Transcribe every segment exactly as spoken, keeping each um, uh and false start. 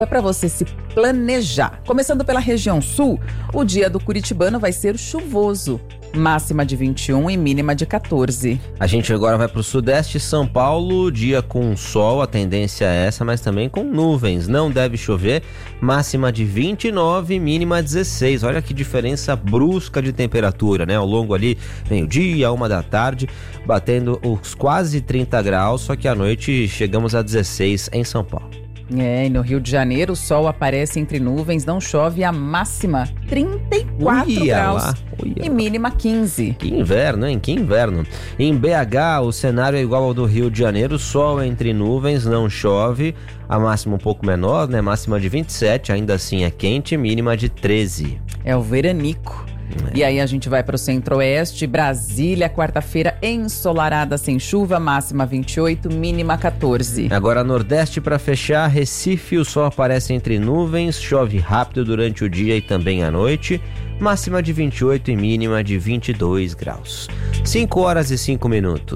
É para você se planejar. Começando pela região sul, o dia do curitibano vai ser chuvoso. Máxima de vinte e um e mínima de quatorze. A gente agora vai para o sudeste, São Paulo, dia com sol, a tendência é essa, mas também com nuvens. Não deve chover, máxima de vinte e nove, mínima dezesseis. Olha que diferença brusca de temperatura, né? Ao longo ali, meio-dia, uma da tarde, batendo os quase trinta graus, só que à noite chegamos a dezesseis em São Paulo. É, e no Rio de Janeiro o sol aparece entre nuvens, não chove, a máxima trinta e quatro Uia graus lá, uia e lá. mínima quinze. Que inverno, hein? Que inverno. Em B H, o cenário é igual ao do Rio de Janeiro, sol entre nuvens, não chove, a máxima um pouco menor, né? Máxima de vinte e sete, ainda assim é quente, mínima de treze. É o veranico. É. E aí a gente vai para o centro-oeste, Brasília, quarta-feira ensolarada sem chuva, máxima vinte e oito, mínima quatorze. Agora nordeste para fechar, Recife, o sol aparece entre nuvens, chove rápido durante o dia e também à noite, máxima de vinte e oito e mínima de vinte e dois graus. cinco horas e cinco minutos.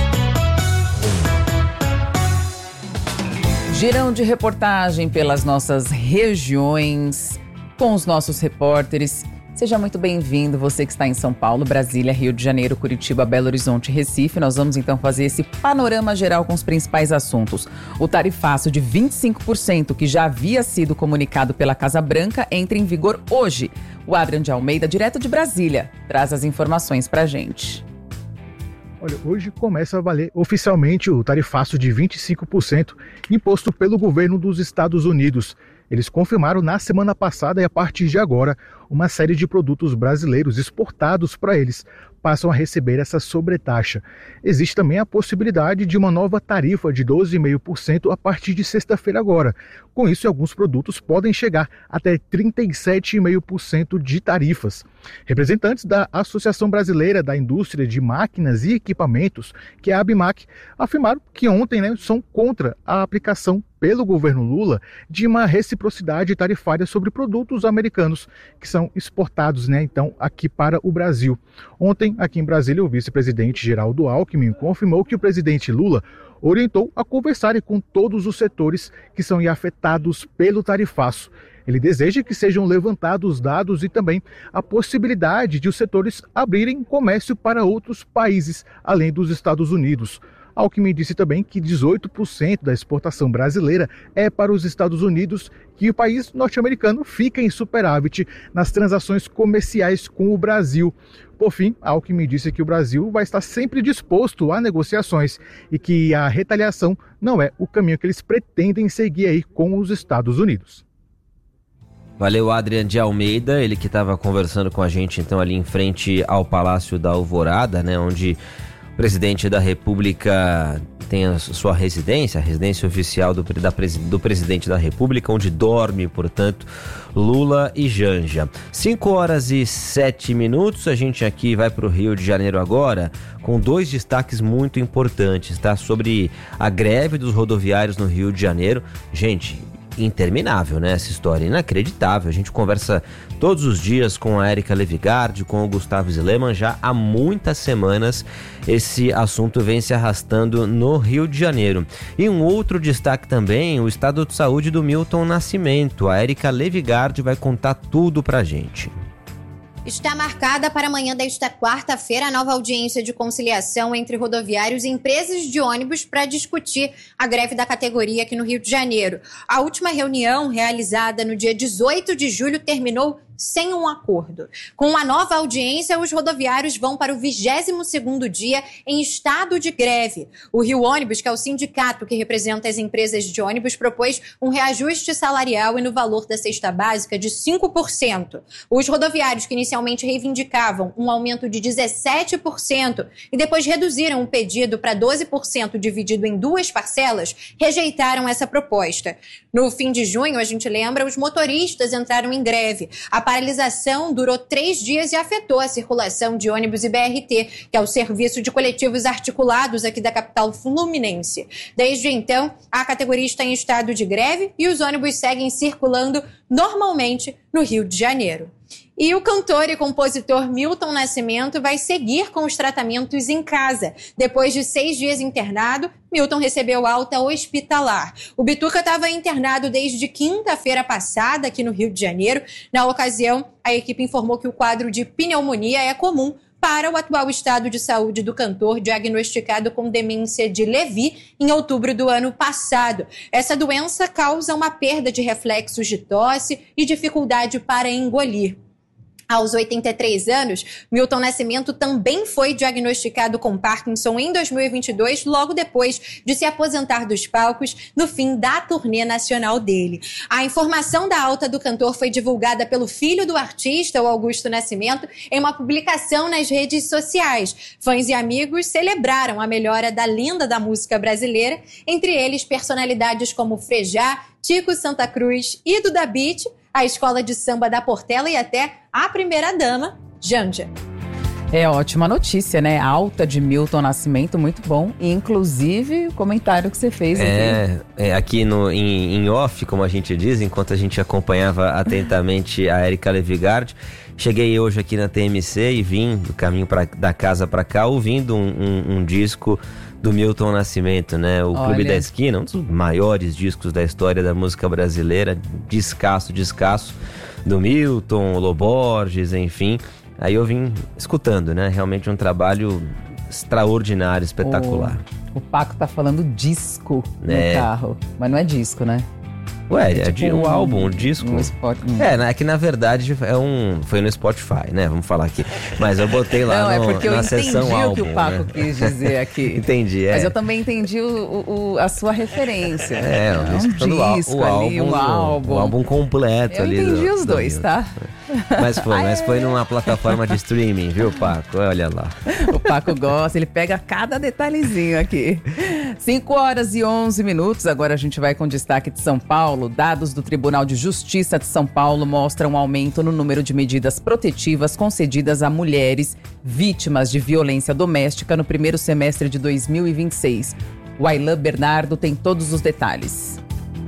Girão de reportagem pelas nossas regiões, com os nossos repórteres. Seja muito bem-vindo, você que está em São Paulo, Brasília, Rio de Janeiro, Curitiba, Belo Horizonte, Recife. Nós vamos então fazer esse panorama geral com os principais assuntos. O tarifaço de vinte e cinco por cento, que já havia sido comunicado pela Casa Branca, entra em vigor hoje. O Adrian de Almeida, direto de Brasília, traz as informações pra gente. Olha, hoje começa a valer oficialmente o tarifaço de vinte e cinco por cento imposto pelo governo dos Estados Unidos. Eles confirmaram na semana passada e a partir de agora, uma série de produtos brasileiros exportados para eles passam a receber essa sobretaxa. Existe também a possibilidade de uma nova tarifa de doze vírgula cinco por cento a partir de sexta-feira agora. Com isso, alguns produtos podem chegar até trinta e sete vírgula cinco por cento de tarifas. Representantes da Associação Brasileira da Indústria de Máquinas e Equipamentos, que é a ABMAQ, afirmaram que ontem, né, são contra a aplicação pelo governo Lula de uma reciprocidade tarifária sobre produtos americanos que são exportados, né, então, aqui para o Brasil. Ontem, aqui em Brasília, o vice-presidente Geraldo Alckmin confirmou que o presidente Lula orientou a conversarem com todos os setores que são afetados pelo tarifaço. Ele deseja que sejam levantados dados e também a possibilidade de os setores abrirem comércio para outros países, além dos Estados Unidos. Alckmin disse também que dezoito por cento da exportação brasileira é para os Estados Unidos, que o país norte-americano fica em superávit nas transações comerciais com o Brasil. Por fim, Alckmin disse que o Brasil vai estar sempre disposto a negociações e que a retaliação não é o caminho que eles pretendem seguir aí com os Estados Unidos. Valeu, Adrian de Almeida, ele que estava conversando com a gente então ali em frente ao Palácio da Alvorada, né, onde o presidente da República tem a sua residência, a residência oficial do, da, do presidente da República, onde dorme, portanto, Lula e Janja. cinco horas e sete minutos, a gente aqui vai para o Rio de Janeiro agora, com dois destaques muito importantes, tá? Sobre a greve dos rodoviários no Rio de Janeiro. Gente, interminável, né? Essa história, inacreditável. A gente conversa todos os dias com a Érica Levigardi, com o Gustavo Zileman. Já há muitas semanas esse assunto vem se arrastando no Rio de Janeiro. E um outro destaque também, o estado de saúde do Milton Nascimento. A Érica Levigardi vai contar tudo pra gente. Está marcada para amanhã desta quarta-feira a nova audiência de conciliação entre rodoviários e empresas de ônibus para discutir a greve da categoria aqui no Rio de Janeiro. A última reunião, realizada no dia dezoito de julho, terminou sem um acordo. Com a nova audiência, os rodoviários vão para o vigésimo segundo dia em estado de greve. O Rio Ônibus, que é o sindicato que representa as empresas de ônibus, propôs um reajuste salarial e no valor da cesta básica de cinco por cento. Os rodoviários, que inicialmente reivindicavam um aumento de dezessete por cento e depois reduziram o pedido para doze por cento dividido em duas parcelas, rejeitaram essa proposta. No fim de junho, a gente lembra, os motoristas entraram em greve. A paralisação durou três dias e afetou a circulação de ônibus e B R T, que é o serviço de coletivos articulados aqui da capital fluminense. Desde então, a categoria está em estado de greve e os ônibus seguem circulando normalmente no Rio de Janeiro. E o cantor e compositor Milton Nascimento vai seguir com os tratamentos em casa. Depois de seis dias internado, Milton recebeu alta hospitalar. O Bituca estava internado desde quinta-feira passada aqui no Rio de Janeiro. Na ocasião, a equipe informou que o quadro de pneumonia é comum para o atual estado de saúde do cantor, diagnosticado com demência de Lewy em outubro do ano passado. Essa doença causa uma perda de reflexos de tosse e dificuldade para engolir. Aos oitenta e três anos, Milton Nascimento também foi diagnosticado com Parkinson em dois mil e vinte e dois, logo depois de se aposentar dos palcos no fim da turnê nacional dele. A informação da alta do cantor foi divulgada pelo filho do artista, o Augusto Nascimento, em uma publicação nas redes sociais. Fãs e amigos celebraram a melhora da lenda da música brasileira, entre eles personalidades como Frejá, Tico Santa Cruz, Ido da Beat, a Escola de Samba da Portela e até a primeira-dama, Janja. É ótima notícia, né? Alta de Milton Nascimento, muito bom. E, inclusive, o comentário que você fez é, aqui. É, aqui no, em, em off, como a gente diz, enquanto a gente acompanhava atentamente a Erika Levigard, cheguei hoje aqui na T M C e vim do caminho pra, da casa para cá ouvindo um, um, um disco do Milton Nascimento, né? O Olha. Clube da Esquina, um dos maiores discos da história da música brasileira, descasso, descasso, do Milton, Loborges, enfim. Aí eu vim escutando, né? Realmente um trabalho extraordinário, espetacular. O, o Paco tá falando disco É. no carro, mas não é disco, né? Ué, é, tipo de, um, um- álbum, um disco. Um spot, um... É, né, é que na verdade é um, foi no Spotify, né? Vamos falar aqui. Mas eu botei lá Não, no, é porque eu na entendi seção o álbum, que o Paco né? quis dizer aqui. Entendi, é. Mas eu também entendi o, o- o- a sua referência. É, eu um vim escutando o ál- disco o ali, álbum, um álbum. O álbum completo Eu ali. entendi do- os do dois, Milton. tá? Mas foi, mas foi numa plataforma de streaming, viu, Paco? Olha lá. O Paco gosta, ele pega cada detalhezinho aqui. cinco horas e onze minutos, agora a gente vai com destaque de São Paulo. Dados do Tribunal de Justiça de São Paulo mostram um aumento no número de medidas protetivas concedidas a mulheres vítimas de violência doméstica no primeiro semestre de dois mil e vinte e seis. O Ailan Bernardo tem todos os detalhes.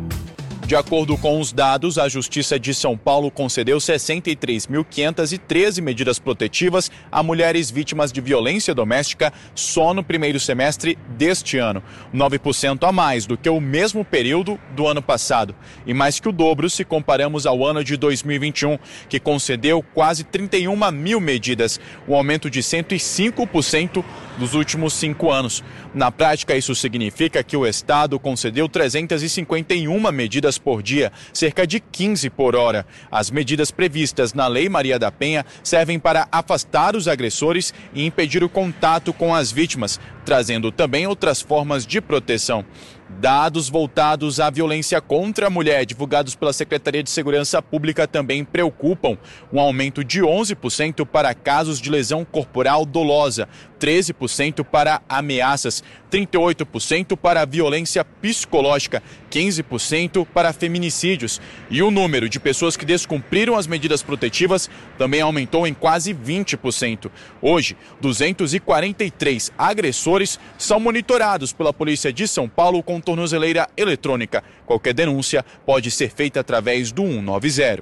De acordo com os dados, a Justiça de São Paulo concedeu sessenta e três mil quinhentas e treze medidas protetivas a mulheres vítimas de violência doméstica só no primeiro semestre deste ano, nove por cento a mais do que o mesmo período do ano passado e mais que o dobro se comparamos ao ano de dois mil e vinte e um, que concedeu quase trinta e uma mil medidas, um aumento de cento e cinco por cento dos últimos cinco anos. Na prática, isso significa que o Estado concedeu trezentas e cinquenta e uma medidas por dia, cerca de quinze por hora. As medidas previstas na Lei Maria da Penha servem para afastar os agressores e impedir o contato com as vítimas, trazendo também outras formas de proteção. Dados voltados à violência contra a mulher, divulgados pela Secretaria de Segurança Pública, também preocupam. Um aumento de onze por cento para casos de lesão corporal dolosa, treze por cento para ameaças, trinta e oito por cento para violência psicológica, quinze por cento para feminicídios. E o número de pessoas que descumpriram as medidas protetivas também aumentou em quase vinte por cento. Hoje, duzentos e quarenta e três agressores são monitorados pela Polícia de São Paulo com tornozeleira eletrônica. Qualquer denúncia pode ser feita através do cento e noventa.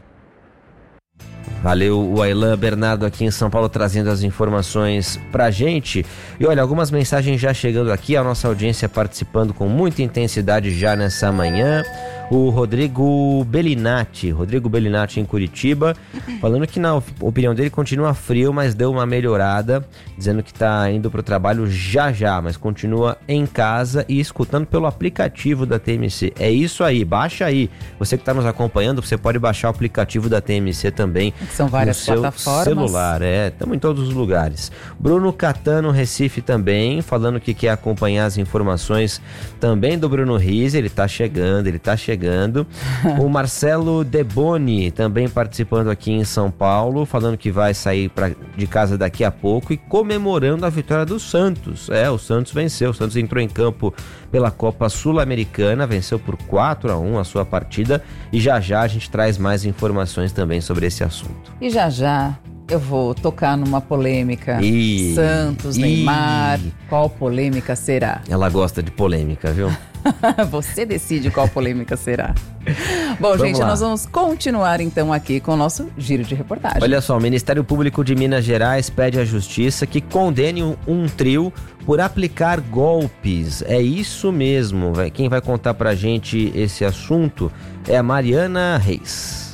Valeu, o Ailan Bernardo aqui em São Paulo trazendo as informações pra gente. E olha, algumas mensagens já chegando aqui, a nossa audiência participando com muita intensidade já nessa manhã. O Rodrigo Bellinati, Rodrigo Bellinati em Curitiba, falando que na opinião dele continua frio, mas deu uma melhorada, dizendo que tá indo pro trabalho já já, mas continua em casa e escutando pelo aplicativo da T M C. É isso aí, baixa aí. Você que tá nos acompanhando, você pode baixar o aplicativo da T M C também. São várias no seu plataformas. celular, é, estamos em todos os lugares. Bruno Catano, Recife também, falando que quer acompanhar as informações também do Bruno Rizzi, ele tá chegando, ele tá chegando. O Marcelo Deboni também participando aqui em São Paulo, falando que vai sair pra, de casa daqui a pouco e comemorando a vitória do Santos. É, o Santos venceu, o Santos entrou em campo pela Copa Sul-Americana, venceu por quatro a um a sua partida e já já a gente traz mais informações também sobre esse assunto. E já já eu vou tocar numa polêmica. Ih, Santos, ih. Neymar, qual polêmica será? Ela gosta de polêmica, viu? Você decide qual polêmica será. Bom, vamos gente, lá. Nós vamos continuar então aqui com o nosso giro de reportagem. Olha só, o Ministério Público de Minas Gerais pede à Justiça que condene um, um trio por aplicar golpes. É isso mesmo. Quem vai contar pra gente esse assunto é a Mariana Reis.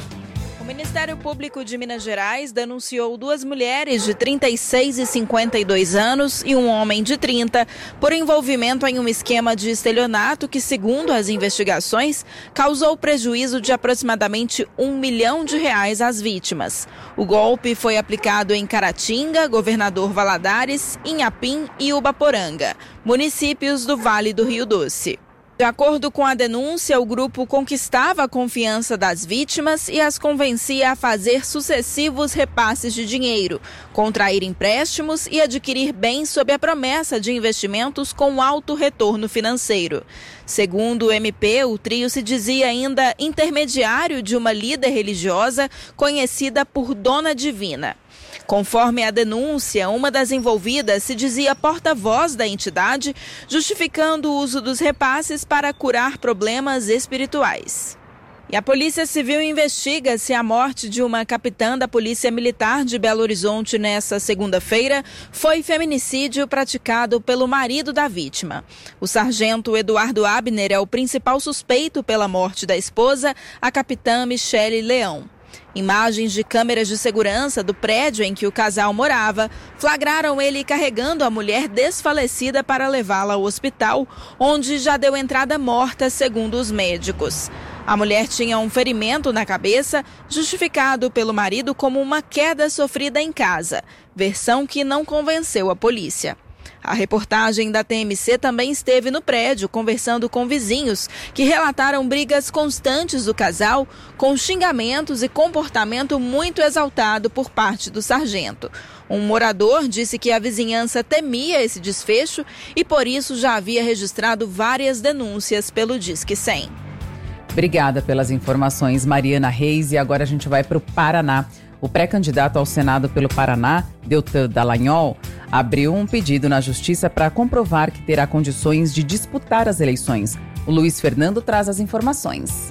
O Ministério Público de Minas Gerais denunciou duas mulheres de trinta e seis e cinquenta e dois anos e um homem de trinta por envolvimento em um esquema de estelionato que, segundo as investigações, causou prejuízo de aproximadamente um milhão de reais às vítimas. O golpe foi aplicado em Caratinga, Governador Valadares, Inhapim e Ubaporanga, municípios do Vale do Rio Doce. De acordo com a denúncia, o grupo conquistava a confiança das vítimas e as convencia a fazer sucessivos repasses de dinheiro, contrair empréstimos e adquirir bens sob a promessa de investimentos com alto retorno financeiro. Segundo o M P, o trio se dizia ainda intermediário de uma líder religiosa conhecida por Dona Divina. Conforme a denúncia, uma das envolvidas se dizia porta-voz da entidade, justificando o uso dos repasses para curar problemas espirituais. E a Polícia Civil investiga se a morte de uma capitã da Polícia Militar de Belo Horizonte nesta segunda-feira foi feminicídio praticado pelo marido da vítima. O sargento Eduardo Abner é o principal suspeito pela morte da esposa, a capitã Michele Leão. Imagens de câmeras de segurança do prédio em que o casal morava flagraram ele carregando a mulher desfalecida para levá-la ao hospital, onde já deu entrada morta, segundo os médicos. A mulher tinha um ferimento na cabeça, justificado pelo marido como uma queda sofrida em casa, versão que não convenceu a polícia. A reportagem da T M C também esteve no prédio, conversando com vizinhos que relataram brigas constantes do casal, com xingamentos e comportamento muito exaltado por parte do sargento. Um morador disse que a vizinhança temia esse desfecho e, por isso, já havia registrado várias denúncias pelo Disque cem. Obrigada pelas informações, Mariana Reis. E agora a gente vai para o Paraná. O pré-candidato ao Senado pelo Paraná, Deltan Dallagnol, abriu um pedido na Justiça para comprovar que terá condições de disputar as eleições. O Luiz Fernando traz as informações.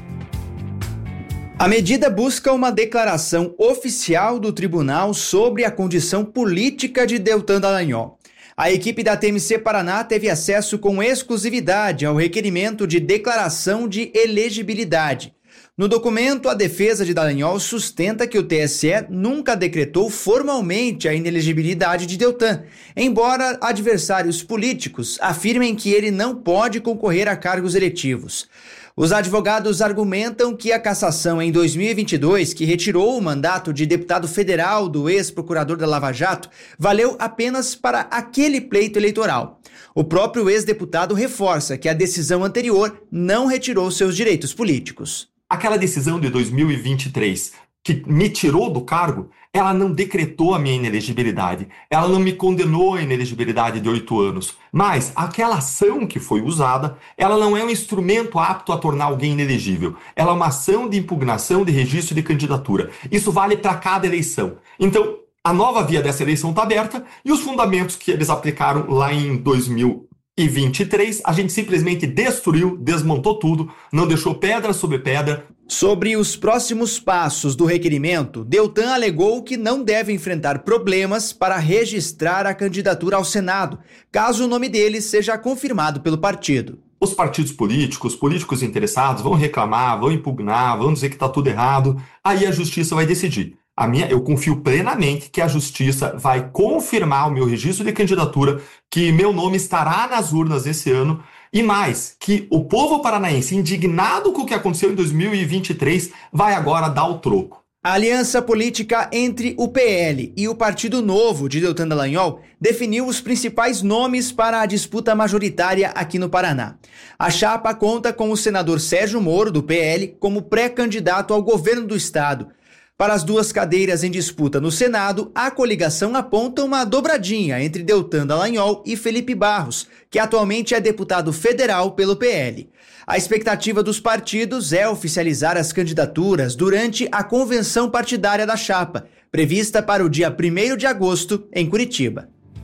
A medida busca uma declaração oficial do tribunal sobre a condição política de Deltan Dallagnol. A equipe da T M C Paraná teve acesso com exclusividade ao requerimento de declaração de elegibilidade. No documento, a defesa de Dallagnol sustenta que o T S E nunca decretou formalmente a inelegibilidade de Deltan, embora adversários políticos afirmem que ele não pode concorrer a cargos eletivos. Os advogados argumentam que a cassação em dois mil e vinte e dois, que retirou o mandato de deputado federal do ex-procurador da Lava Jato, valeu apenas para aquele pleito eleitoral. O próprio ex-deputado reforça que a decisão anterior não retirou seus direitos políticos. Aquela decisão de dois mil e vinte e três que me tirou do cargo, ela não decretou a minha inelegibilidade, ela não me condenou à inelegibilidade de oito anos, mas aquela ação que foi usada, ela não é um instrumento apto a tornar alguém inelegível, ela é uma ação de impugnação de registro de candidatura. Isso vale para cada eleição. Então, a nova via dessa eleição está aberta e os fundamentos que eles aplicaram lá em dois mil e vinte e três, a gente simplesmente destruiu, desmontou tudo, não deixou pedra sobre pedra. Sobre os próximos passos do requerimento, Deltan alegou que não deve enfrentar problemas para registrar a candidatura ao Senado, caso o nome dele seja confirmado pelo partido. Os partidos políticos, políticos interessados vão reclamar, vão impugnar, vão dizer que está tudo errado, aí a justiça vai decidir. A minha, eu confio plenamente que a Justiça vai confirmar o meu registro de candidatura, que meu nome estará nas urnas esse ano, e mais, que o povo paranaense, indignado com o que aconteceu em dois mil e vinte e três, vai agora dar o troco. A aliança política entre o P L e o Partido Novo de Deltan Dallagnol definiu os principais nomes para a disputa majoritária aqui no Paraná. A chapa conta com o senador Sérgio Moro, do P L, como pré-candidato ao governo do estado. Para as duas cadeiras em disputa no Senado, a coligação aponta uma dobradinha entre Deltan Dallagnol e Felipe Barros, que atualmente é deputado federal pelo P L. A expectativa dos partidos é oficializar as candidaturas durante a convenção partidária da chapa, prevista para o dia primeiro de agosto, em Curitiba.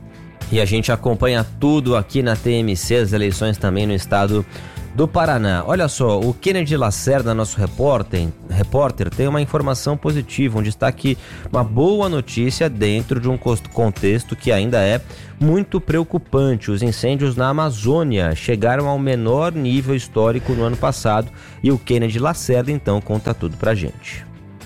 E a gente acompanha tudo aqui na T M C, as eleições também no estado do Paraná. Olha só, o Kennedy Lacerda, nosso repórter, repórter, tem uma informação positiva, um destaque, uma boa notícia dentro de um contexto que ainda é muito preocupante. Os incêndios na Amazônia chegaram ao menor nível histórico no ano passado e o Kennedy Lacerda, então, conta tudo pra gente.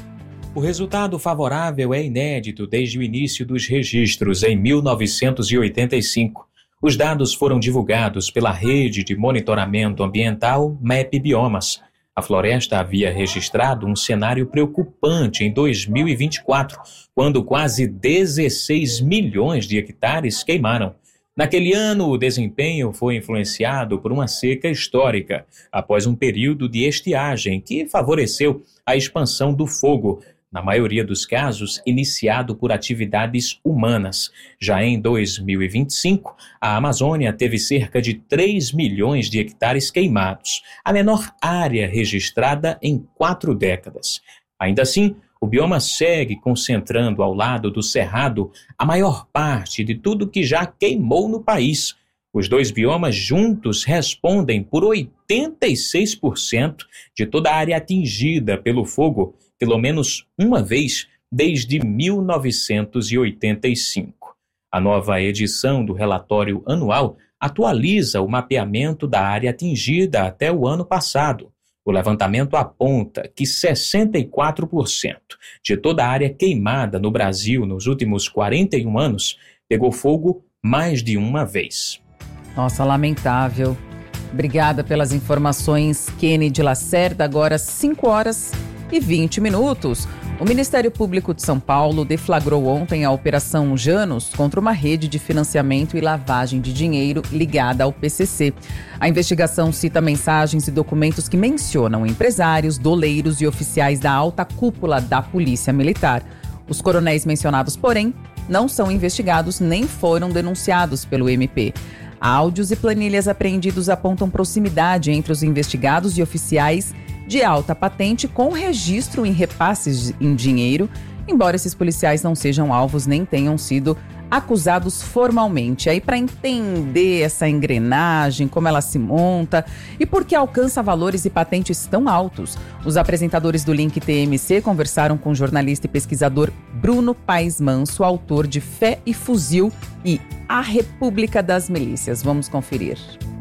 O resultado favorável é inédito desde o início dos registros, em mil novecentos e oitenta e cinco. Os dados foram divulgados pela Rede de Monitoramento Ambiental MapBiomas. A floresta havia registrado um cenário preocupante em dois mil e vinte e quatro, quando quase dezesseis milhões de hectares queimaram. Naquele ano, o desempenho foi influenciado por uma seca histórica, após um período de estiagem que favoreceu a expansão do fogo, na maioria dos casos, iniciado por atividades humanas. Já em dois mil e vinte e cinco, a Amazônia teve cerca de três milhões de hectares queimados, a menor área registrada em quatro décadas. Ainda assim, o bioma segue concentrando ao lado do Cerrado a maior parte de tudo que já queimou no país. Os dois biomas juntos respondem por oitenta e seis por cento de toda a área atingida pelo fogo, pelo menos uma vez desde mil novecentos e oitenta e cinco. A nova edição do relatório anual atualiza o mapeamento da área atingida até o ano passado. O levantamento aponta que sessenta e quatro por cento de toda a área queimada no Brasil nos últimos quarenta e um anos pegou fogo mais de uma vez. Nossa, lamentável. Obrigada pelas informações, Kennedy Lacerda. Agora cinco horas e vinte minutos. O Ministério Público de São Paulo deflagrou ontem a Operação Janus contra uma rede de financiamento e lavagem de dinheiro ligada ao P C C. A investigação cita mensagens e documentos que mencionam empresários, doleiros e oficiais da alta cúpula da Polícia Militar. Os coronéis mencionados, porém, não são investigados nem foram denunciados pelo M P. Áudios e planilhas apreendidos apontam proximidade entre os investigados e oficiais de alta patente com registro em repasses em dinheiro, embora esses policiais não sejam alvos nem tenham sido acusados formalmente. Aí, para entender essa engrenagem, como ela se monta e por que alcança valores e patentes tão altos, os apresentadores do Link T M C conversaram com o jornalista e pesquisador Bruno Paes Manso, autor de Fé e Fuzil e A República das Milícias. Vamos conferir.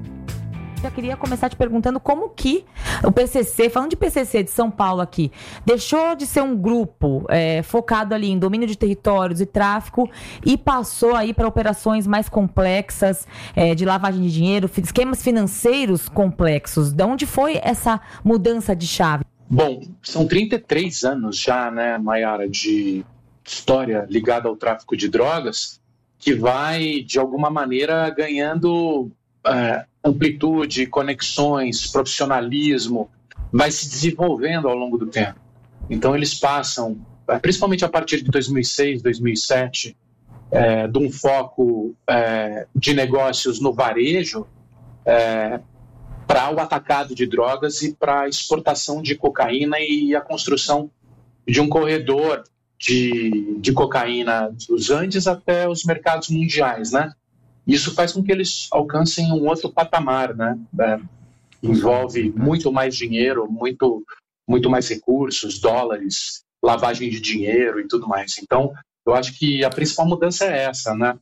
Já queria começar te perguntando como que o P C C, falando de P C C de São Paulo aqui, deixou de ser um grupo é, focado ali em domínio de territórios e tráfico e passou aí para operações mais complexas, é, de lavagem de dinheiro, esquemas financeiros complexos. De onde foi essa mudança de chave? Bom, são trinta e três anos já, né, Mayara, de história ligada ao tráfico de drogas, que vai, de alguma maneira, ganhando é, amplitude, conexões, profissionalismo, vai se desenvolvendo ao longo do tempo. Então eles passam, principalmente a partir de dois mil e seis, dois mil e sete, é, de um foco é, de negócios no varejo é, para o atacado de drogas e para a exportação de cocaína e a construção de um corredor de, de cocaína dos Andes até os mercados mundiais, né? Isso faz com que eles alcancem um outro patamar, né? É, envolve muito mais dinheiro, muito, muito mais recursos, dólares, lavagem de dinheiro e tudo mais. Então, eu acho que a principal mudança é essa, né?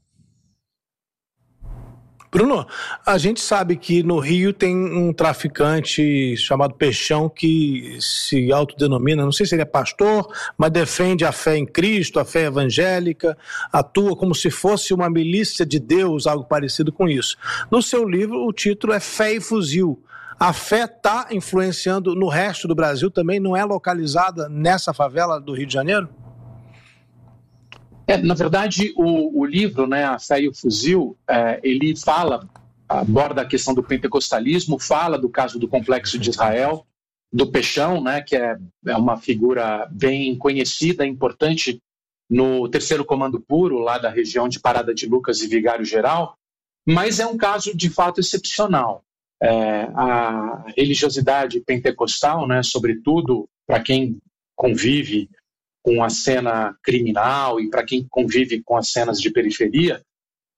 Bruno, a gente sabe que no Rio tem um traficante chamado Peixão que se autodenomina, não sei se ele é pastor, mas defende a fé em Cristo, a fé evangélica, atua como se fosse uma milícia de Deus, algo parecido com isso. No seu livro, o título é Fé e Fuzil. A fé está influenciando no resto do Brasil também? Não é localizada nessa favela do Rio de Janeiro? É, na verdade, o, o livro, né, A Fé e o Fuzil, é, ele fala, aborda a questão do pentecostalismo, fala do caso do Complexo de Israel, do Peixão, né, que é, é uma figura bem conhecida, importante no Terceiro Comando Puro, lá da região de Parada de Lucas e Vigário Geral, mas é um caso de fato excepcional. É, a religiosidade pentecostal, né, sobretudo para quem convive com a cena criminal e para quem convive com as cenas de periferia,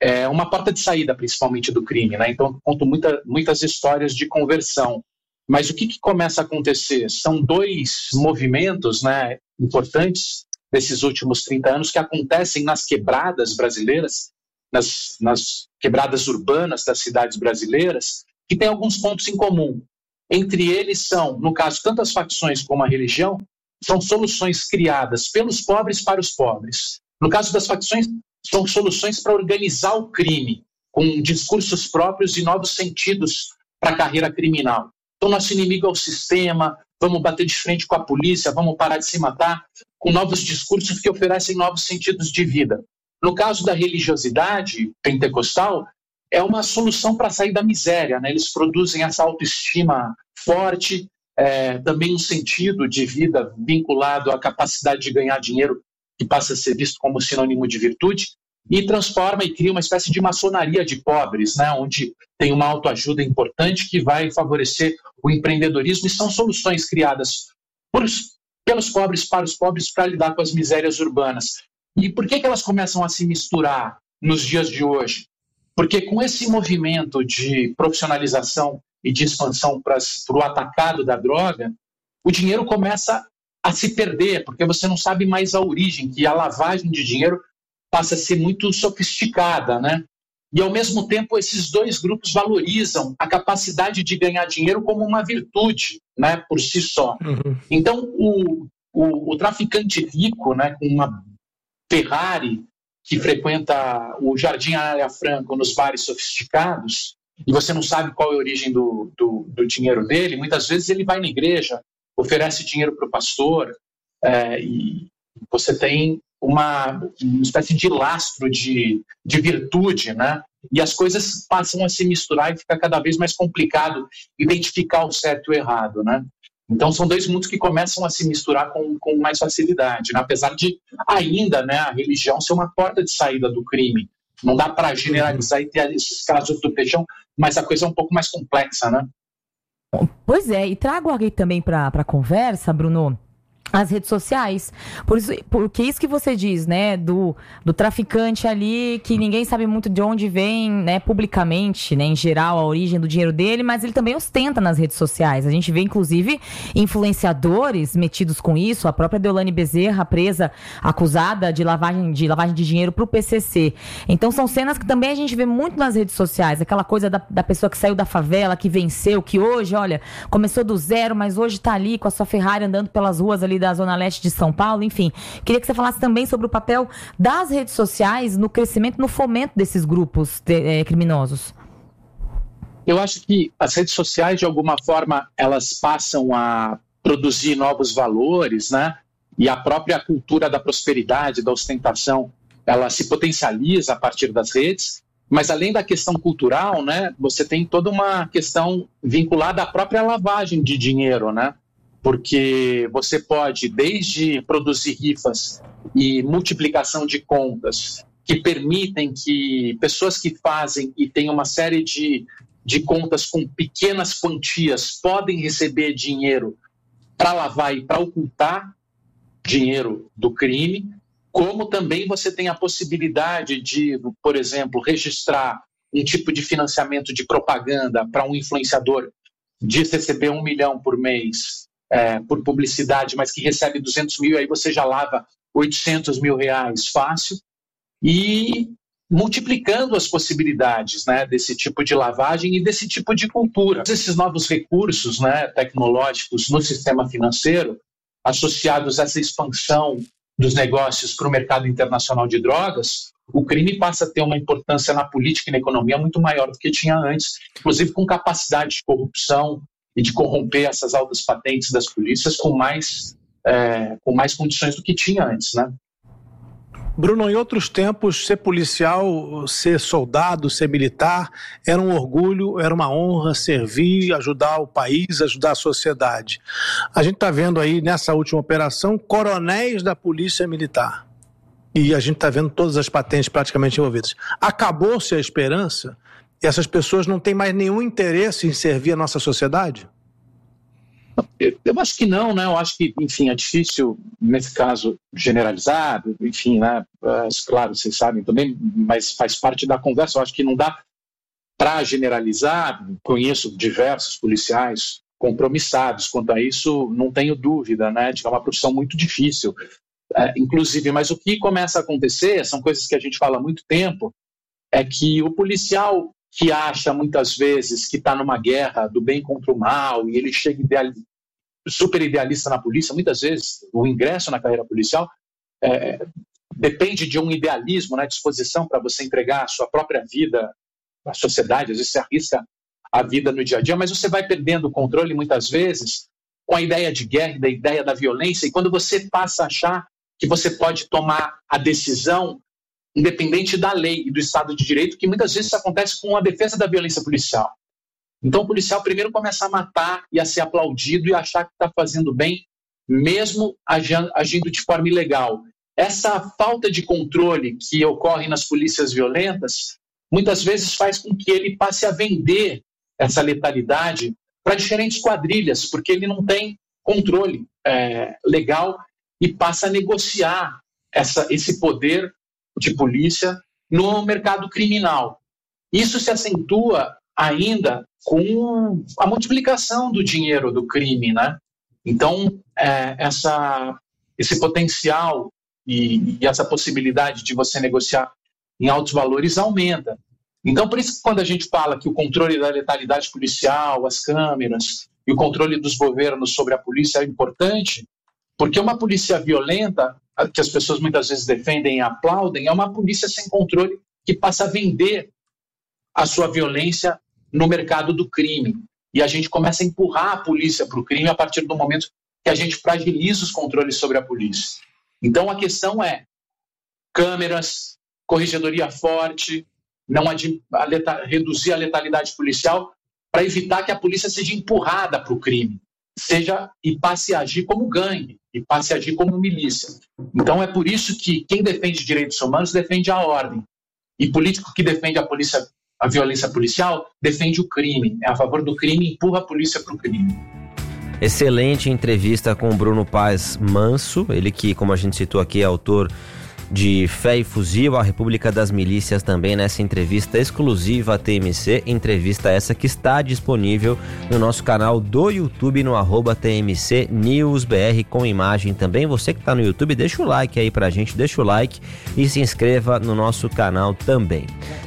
é uma porta de saída, principalmente do crime, né? Então, eu conto muita, muitas histórias de conversão. Mas o que, que começa a acontecer? São dois movimentos, né, importantes desses últimos trinta anos que acontecem nas quebradas brasileiras, nas, nas quebradas urbanas das cidades brasileiras, que têm alguns pontos em comum. Entre eles são, no caso, tanto as facções como a religião, são soluções criadas pelos pobres para os pobres. No caso das facções, são soluções para organizar o crime, com discursos próprios e novos sentidos para a carreira criminal. Então, nosso inimigo é o sistema, vamos bater de frente com a polícia, vamos parar de se matar, com novos discursos que oferecem novos sentidos de vida. No caso da religiosidade pentecostal, é uma solução para sair da miséria, né? Eles produzem essa autoestima forte, é, também um sentido de vida vinculado à capacidade de ganhar dinheiro, que passa a ser visto como sinônimo de virtude, e transforma e cria uma espécie de maçonaria de pobres, né? Onde tem uma autoajuda importante que vai favorecer o empreendedorismo, e são soluções criadas por, pelos pobres para os pobres para lidar com as misérias urbanas. E por que, que elas começam a se misturar nos dias de hoje? Porque com esse movimento de profissionalização e de expansão para o atacado da droga, o dinheiro começa a se perder, porque você não sabe mais a origem, que a lavagem de dinheiro passa a ser muito sofisticada, né? E, ao mesmo tempo, esses dois grupos valorizam a capacidade de ganhar dinheiro como uma virtude, né, por si só. Uhum. Então, o, o, o traficante rico, né, com uma Ferrari, que frequenta o Jardim Anália Franco nos bares sofisticados, e você não sabe qual é a origem do, do, do dinheiro dele, muitas vezes ele vai na igreja, oferece dinheiro para o pastor, é, e você tem uma, uma espécie de lastro de, de virtude, né? E as coisas passam a se misturar e fica cada vez mais complicado identificar o certo e o errado, né? Então são dois mundos que começam a se misturar com, com mais facilidade, né? Apesar de ainda, né, a religião ser uma porta de saída do crime. Não dá para generalizar e ter esses casos do peixão, mas a coisa é um pouco mais complexa, né? Pois é, e trago aqui também para a conversa, Bruno, as redes sociais, por isso, porque isso que você diz, né, do, do traficante ali, que ninguém sabe muito de onde vem, né, publicamente, né, em geral, a origem do dinheiro dele, mas ele também ostenta nas redes sociais. A gente vê, inclusive, influenciadores metidos com isso, a própria Deolane Bezerra, presa, acusada de lavagem de, lavagem de dinheiro para o P C C. Então, são cenas que também a gente vê muito nas redes sociais, aquela coisa da, da pessoa que saiu da favela, que venceu, que hoje, olha, começou do zero, mas hoje está ali com a sua Ferrari andando pelas ruas ali da Zona Leste de São Paulo, enfim. Queria que você falasse também sobre o papel das redes sociais no crescimento, no fomento desses grupos de, é, criminosos. Eu acho que as redes sociais, de alguma forma, elas passam a produzir novos valores, né? E a própria cultura da prosperidade, da ostentação, ela se potencializa a partir das redes, mas além da questão cultural, né, você tem toda uma questão vinculada à própria lavagem de dinheiro, né? Porque você pode, desde produzir rifas e multiplicação de contas que permitem que pessoas que fazem e têm uma série de, de contas com pequenas quantias podem receber dinheiro para lavar e para ocultar dinheiro do crime, como também você tem a possibilidade de, por exemplo, registrar um tipo de financiamento de propaganda para um influenciador de receber um milhão por mês É, por publicidade, mas que recebe duzentos mil, aí você já lava oitocentos mil reais fácil, e multiplicando as possibilidades, né, desse tipo de lavagem e desse tipo de cultura. Esses novos recursos, né, tecnológicos no sistema financeiro, associados a essa expansão dos negócios para o mercado internacional de drogas, o crime passa a ter uma importância na política e na economia muito maior do que tinha antes, inclusive com capacidade de corrupção e de corromper essas altas patentes das polícias com mais, é, com mais condições do que tinha antes, né? Bruno, em outros tempos, ser policial, ser soldado, ser militar, era um orgulho, era uma honra servir, ajudar o país, ajudar a sociedade. A gente está vendo aí, nessa última operação, coronéis da Polícia Militar. E a gente está vendo todas as patentes praticamente envolvidas. Acabou-se a esperança? Essas pessoas não têm mais nenhum interesse em servir a nossa sociedade? Eu, eu acho que não, né? Eu acho que, enfim, é difícil, nesse caso, generalizar, enfim, né? Claro, vocês sabem também, mas faz parte da conversa. Eu acho que não dá para generalizar. Conheço diversos policiais compromissados quanto a isso, não tenho dúvida, né? De que é uma profissão muito difícil, é, inclusive. Mas o que começa a acontecer, são coisas que a gente fala há muito tempo, é que o policial que acha muitas vezes que está numa guerra do bem contra o mal e ele chega ideal, super idealista na polícia, muitas vezes o ingresso na carreira policial é, depende de um idealismo, né, disposição para você entregar a sua própria vida à sociedade. Às vezes você arrisca a vida no dia a dia, mas você vai perdendo o controle muitas vezes com a ideia de guerra, da ideia da violência, e quando você passa a achar que você pode tomar a decisão independente da lei e do Estado de Direito, que muitas vezes isso acontece com a defesa da violência policial. Então o policial primeiro começa a matar e a ser aplaudido e achar que está fazendo bem, mesmo agindo de forma ilegal. Essa falta de controle que ocorre nas polícias violentas, muitas vezes faz com que ele passe a vender essa letalidade para diferentes quadrilhas, porque ele não tem controle é, legal e passa a negociar essa, esse poder de polícia no mercado criminal. Isso se acentua ainda com a multiplicação do dinheiro do crime, né? Então, é, essa, esse potencial e, e essa possibilidade de você negociar em altos valores aumenta. Então, por isso que quando a gente fala que o controle da letalidade policial, as câmeras e o controle dos governos sobre a polícia é importante, porque uma polícia violenta, que as pessoas muitas vezes defendem e aplaudem, é uma polícia sem controle que passa a vender a sua violência no mercado do crime. E a gente começa a empurrar a polícia para o crime a partir do momento que a gente fragiliza os controles sobre a polícia. Então a questão é câmeras, corregedoria forte, não adi- a leta- reduzir a letalidade policial para evitar que a polícia seja empurrada para o crime, seja e passe a agir como gangue, e passe a agir como milícia. Então é por isso que quem defende direitos humanos defende a ordem, e político que defende a polícia, a violência policial, defende o crime, é a favor do crime e empurra a polícia para o crime. Excelente entrevista com o Bruno Paz Manso, ele que, como a gente citou aqui, é autor de Fé e Fuzil, a República das Milícias, também nessa entrevista exclusiva à T M C, entrevista essa que está disponível no nosso canal do YouTube, no arroba T M C News B R, com imagem também. Você que está no YouTube, deixa o like aí pra gente, deixa o like e se inscreva no nosso canal também.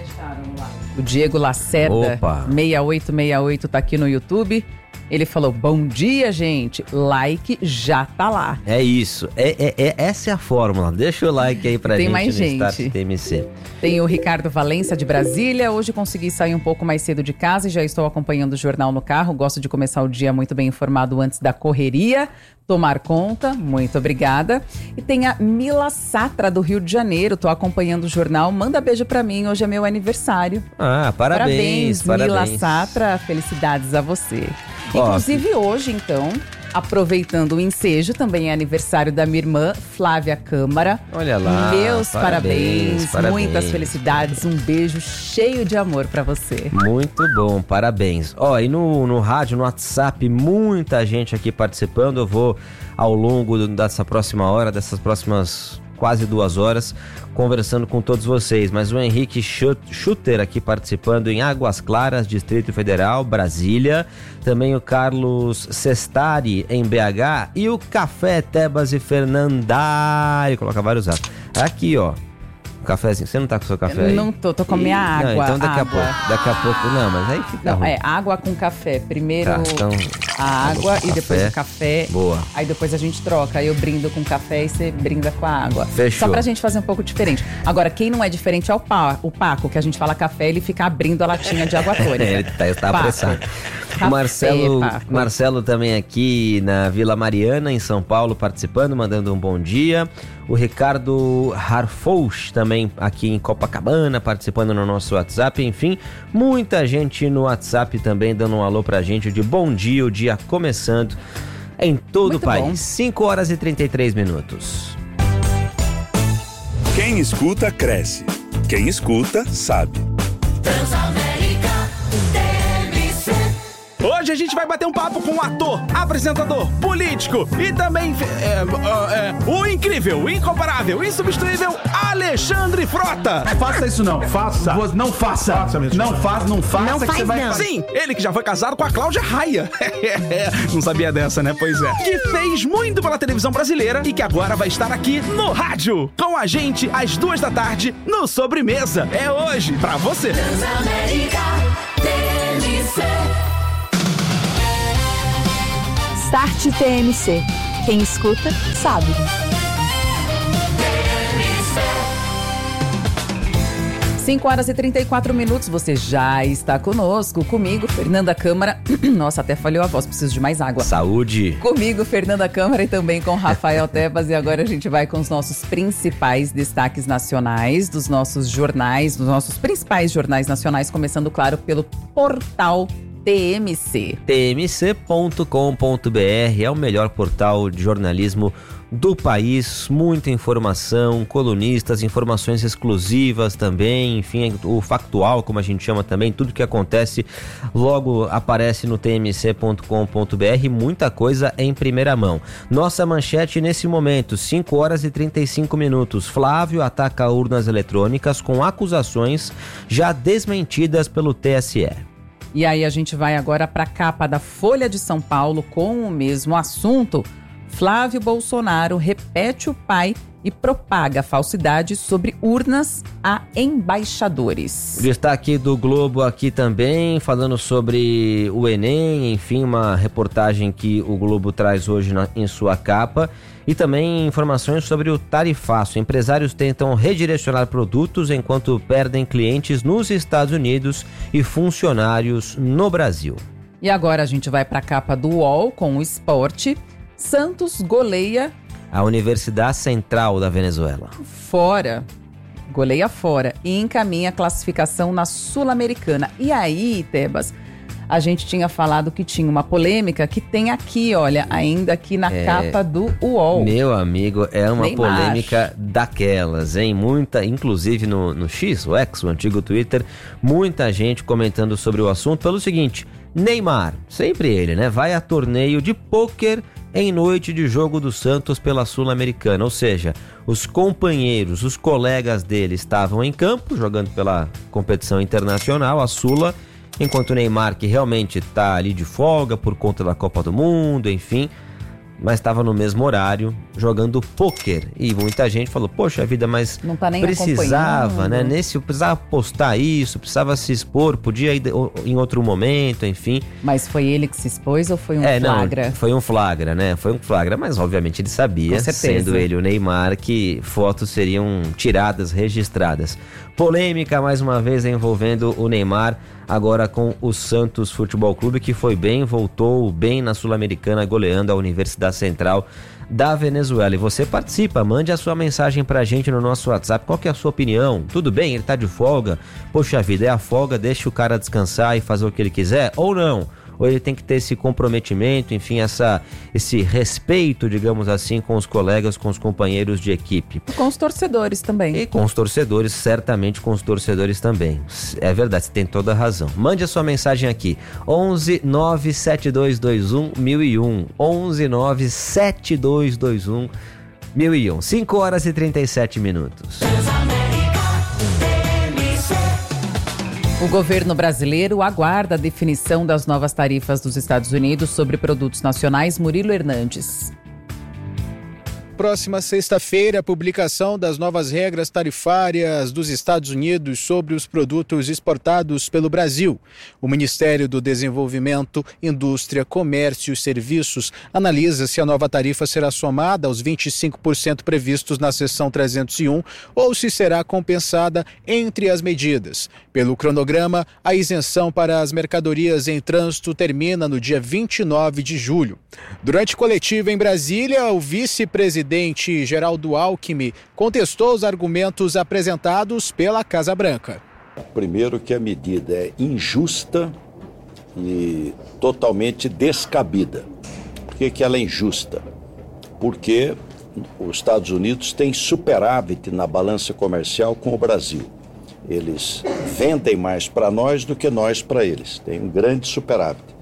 O Diego Lacerda, Opa. seis oito seis oito, tá aqui no YouTube. Ele falou, bom dia, gente. Like já tá lá. É isso. É, é, é, essa é a fórmula. Deixa o like aí pra Tem gente mais no gente. Start T M C. Tem o Ricardo Valença, de Brasília. Hoje consegui sair um pouco mais cedo de casa e já estou acompanhando o jornal no carro. Gosto de começar o dia muito bem informado antes da correria. Tomar conta. Muito obrigada. E tem a Mila Satra, do Rio de Janeiro. Tô acompanhando o jornal. Manda beijo pra mim. Hoje é meu aniversário. Ah, parabéns. Parabéns, Mila parabéns. Satra. Felicidades a você. Ó, Inclusive hoje, então, aproveitando o ensejo, também é aniversário da minha irmã, Flávia Câmara. Olha lá, Meus parabéns, parabéns, parabéns. muitas felicidades, um beijo cheio de amor pra você. Muito bom, parabéns. Ó, e no, no rádio, no WhatsApp, muita gente aqui participando. Eu vou, ao longo dessa próxima hora, dessas próximas quase duas horas, conversando com todos vocês. Mas o Henrique Schutter aqui participando em Águas Claras, Distrito Federal, Brasília. Também o Carlos Sestari em B H e o Café Tebas e Fernandari. Coloca vários atos. Aqui, ó. Cafézinho. Você não tá com o seu café aí? Não tô, tô com a minha água. Não, então daqui água. a pouco. Daqui a pouco. Não, mas aí fica Não, ruim. é água com café. Primeiro Tá, então, a água e depois café. o café. Boa. Aí depois a gente troca. Aí eu brindo com café e você brinda com a água. Fechou. Só pra gente fazer um pouco diferente. Agora, quem não é diferente é o, pa, o Paco, que a gente fala café, ele fica abrindo a latinha de água tônica. Ele tá, tá Paco. apressado. Café, O Marcelo, Paco. Marcelo também aqui na Vila Mariana, em São Paulo, participando, mandando um bom dia. O Ricardo Harfouch também aqui em Copacabana, participando no nosso WhatsApp. Enfim, muita gente no WhatsApp também dando um alô pra gente de bom dia, o dia começando em todo Muito o país. bom. cinco horas e trinta e três minutos. Quem escuta, cresce. Quem escuta, sabe. Hoje a gente gente vai bater um papo com o ator, apresentador, político e também é, é, é, o incrível, o incomparável, insubstituível Alexandre Frota. Faça isso não, faça. Não faça. faça não faça, não faça. Não que faz você vai não. fazer. Sim, ele que já foi casado com a Cláudia Raia. Não sabia dessa, né? Pois é. Que fez muito pela televisão brasileira e que agora vai estar aqui no rádio com a gente às duas da tarde no Sobremesa. É hoje pra você. Transamérica T M C. Start T M C. Quem escuta, sabe. cinco horas e trinta e quatro minutos, você já está conosco, comigo, Fernanda Câmara. Nossa, até falhou a voz, preciso de mais água. Saúde! Comigo, Fernanda Câmara, e também com Rafael Tebas. E agora a gente vai com os nossos principais destaques nacionais, dos nossos jornais, dos nossos principais jornais nacionais, começando, claro, pelo portal T M C. T M C ponto com ponto b r é o melhor portal de jornalismo do país, muita informação, colunistas, informações exclusivas também, enfim, o factual, como a gente chama também, tudo que acontece logo aparece no T M C ponto com ponto b r, muita coisa em primeira mão. Nossa manchete nesse momento, cinco horas e trinta e cinco minutos, Flávio ataca urnas eletrônicas com acusações já desmentidas pelo T S E. E aí a gente vai agora para a capa da Folha de São Paulo com o mesmo assunto. Flávio Bolsonaro repete o pai e propaga falsidades sobre urnas a embaixadores. Destaque do Globo aqui também, falando sobre o Enem, enfim, uma reportagem que o Globo traz hoje na, em sua capa. E também informações sobre o tarifaço. Empresários tentam redirecionar produtos enquanto perdem clientes nos Estados Unidos e funcionários no Brasil. E agora a gente vai para a capa do U O L com o esporte. Santos goleia a Universidade Central da Venezuela. Fora, goleia fora e encaminha a classificação na Sul-Americana. E aí, Tebas, a gente tinha falado que tinha uma polêmica que tem aqui, olha, ainda aqui na é, capa do U O L. Meu amigo, é uma Neymar. polêmica daquelas, hein? Muita, inclusive no, no X, o X, o antigo Twitter, muita gente comentando sobre o assunto pelo seguinte: Neymar, sempre ele, né? Vai a torneio de pôquer em noite de jogo do Santos pela Sul-Americana, ou seja, os companheiros, os colegas dele estavam em campo, jogando pela competição internacional, a Sula, enquanto o Neymar, que realmente está ali de folga por conta da Copa do Mundo, enfim, mas estava no mesmo horário jogando pôquer. E muita gente falou, poxa vida, mas não tá nem precisava, né? Nesse, precisava postar isso, precisava se expor, podia ir em outro momento, enfim. Mas foi ele que se expôs ou foi um é, flagra? Não, foi um flagra, né? Foi um flagra, mas obviamente ele sabia, sendo ele o Neymar, que fotos seriam tiradas, registradas. Polêmica mais uma vez envolvendo o Neymar, agora com o Santos Futebol Clube, que foi bem, voltou bem na Sul-Americana, goleando a Universidade Central da Venezuela. E você participa, mande a sua mensagem pra gente no nosso WhatsApp. Qual que é a sua opinião? Tudo bem? Ele tá de folga? Poxa vida, é a folga, deixa o cara descansar e fazer o que ele quiser? Ou não? Ou ele tem que ter esse comprometimento, enfim, essa, esse respeito, digamos assim, com os colegas, com os companheiros de equipe. Com os torcedores também. E com os torcedores, certamente com os torcedores também. É verdade, você tem toda a razão. Mande a sua mensagem aqui, onze nove sete dois dois um mil e um, onze nove sete dois dois um mil e um, cinco horas e trinta e sete minutos. O governo brasileiro aguarda a definição das novas tarifas dos Estados Unidos sobre produtos nacionais. Murilo Hernandes. Próxima sexta-feira, a publicação das novas regras tarifárias dos Estados Unidos sobre os produtos exportados pelo Brasil. O Ministério do Desenvolvimento, Indústria, Comércio e Serviços analisa se a nova tarifa será somada aos vinte e cinco por cento previstos na seção trezentos e um ou se será compensada entre as medidas. Pelo cronograma, a isenção para as mercadorias em trânsito termina no dia vinte e nove de julho. Durante coletiva em Brasília, o vice-presidente presidente Geraldo Alckmin contestou os argumentos apresentados pela Casa Branca. Primeiro que a medida é injusta e totalmente descabida. Por que que ela é injusta? Porque os Estados Unidos têm superávit na balança comercial com o Brasil. Eles vendem mais para nós do que nós para eles. Tem um grande superávit.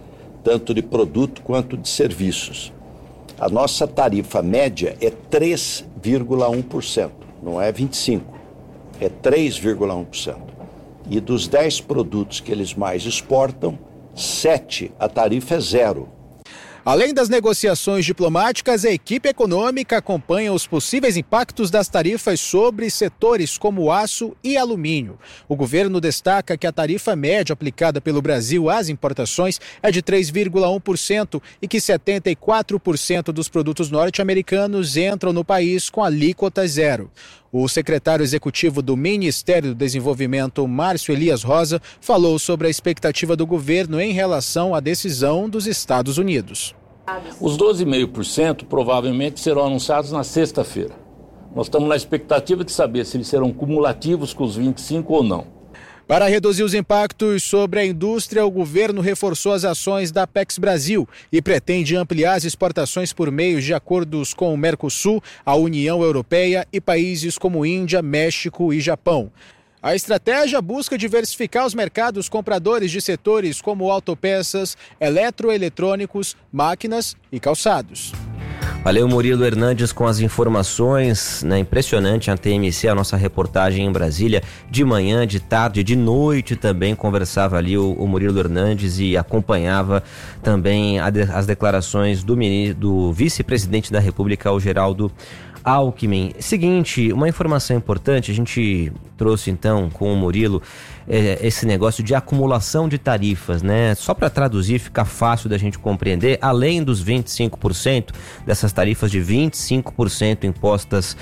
tanto de produto quanto de serviços. A nossa tarifa média é três vírgula um por cento, não é vinte e cinco por cento, é três vírgula um por cento. E dos dez produtos que eles mais exportam, sete a tarifa é zero. Além das negociações diplomáticas, a equipe econômica acompanha os possíveis impactos das tarifas sobre setores como aço e alumínio. O governo destaca que a tarifa média aplicada pelo Brasil às importações é de três vírgula um por cento e que setenta e quatro por cento dos produtos norte-americanos entram no país com alíquota zero. O secretário executivo do Ministério do Desenvolvimento, Márcio Elias Rosa, falou sobre a expectativa do governo em relação à decisão dos Estados Unidos. Os doze vírgula cinco por cento provavelmente serão anunciados na sexta-feira. Nós estamos na expectativa de saber se eles serão cumulativos com os vinte e cinco ou não. Para reduzir os impactos sobre a indústria, o governo reforçou as ações da Apex Brasil e pretende ampliar as exportações por meio de acordos com o Mercosul, a União Europeia e países como Índia, México e Japão. A estratégia busca diversificar os mercados compradores de setores como autopeças, eletroeletrônicos, máquinas e calçados. Valeu, Murilo Hernandes, com as informações, né? Impressionante a T M C, a nossa reportagem em Brasília, de manhã, de tarde, de noite também conversava ali o, o Murilo Hernandes e acompanhava também a de, as declarações do, do vice-presidente da República, o Geraldo Alckmin. Seguinte, uma informação importante, a gente trouxe então com o Murilo é, esse negócio de acumulação de tarifas, né? Só para traduzir, fica fácil da gente compreender, além dos vinte e cinco por cento, dessas tarifas de vinte e cinco por cento impostas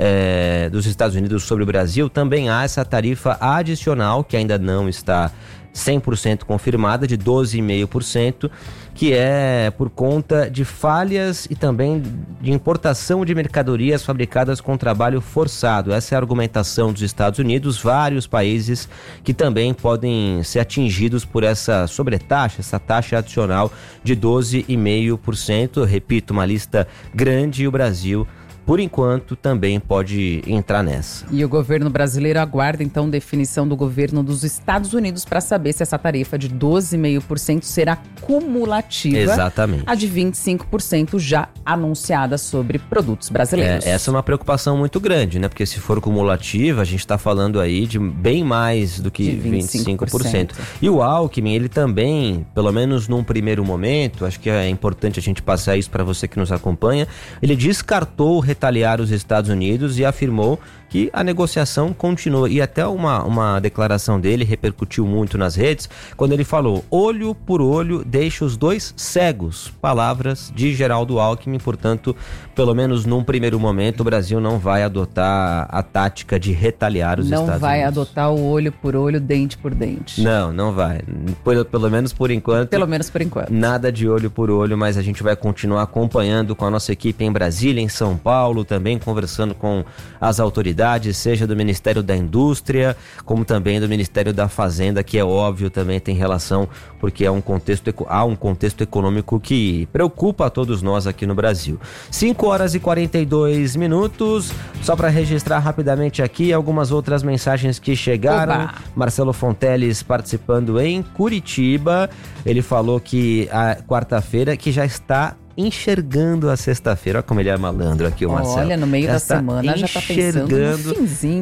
é, dos Estados Unidos sobre o Brasil, também há essa tarifa adicional, que ainda não está cem por cento confirmada, de doze vírgula cinco por cento, que é por conta de falhas e também de importação de mercadorias fabricadas com trabalho forçado. Essa é a argumentação dos Estados Unidos, vários países que também podem ser atingidos por essa sobretaxa, essa taxa adicional de doze vírgula cinco por cento. Repito, uma lista grande, e o Brasil, por enquanto, também pode entrar nessa. E o governo brasileiro aguarda, então, definição do governo dos Estados Unidos para saber se essa tarifa de doze vírgula cinco por cento será cumulativa. Exatamente. A de vinte e cinco por cento já anunciada sobre produtos brasileiros. É, essa é uma preocupação muito grande, né? Porque se for cumulativa, a gente está falando aí de bem mais do que vinte e cinco por cento. E o Alckmin, ele também, pelo menos num primeiro momento, acho que é importante a gente passar isso para você que nos acompanha, ele descartou retaliar os Estados Unidos e afirmou que a negociação continua. E até uma, uma declaração dele repercutiu muito nas redes, quando ele falou: olho por olho deixa os dois cegos. Palavras de Geraldo Alckmin. Portanto, pelo menos num primeiro momento, o Brasil não vai adotar a tática de retaliar os não Estados Unidos. Não vai adotar o olho por olho, dente por dente. Não, não vai. Pelo, pelo menos por enquanto. Pelo menos por enquanto. Nada de olho por olho, mas a gente vai continuar acompanhando com a nossa equipe em Brasília, em São Paulo, também conversando com as autoridades, seja do Ministério da Indústria, como também do Ministério da Fazenda, que é óbvio também tem relação, porque é um contexto, há um contexto econômico que preocupa a todos nós aqui no Brasil. cinco horas e quarenta e dois minutos, só para registrar rapidamente aqui algumas outras mensagens que chegaram. Oba. Marcelo Fonteles participando em Curitiba, ele falou que a quarta-feira que já está enxergando a sexta-feira. Olha como ele é malandro aqui, o Marcelo. Olha, no meio já da semana já tá pensando no finzinho.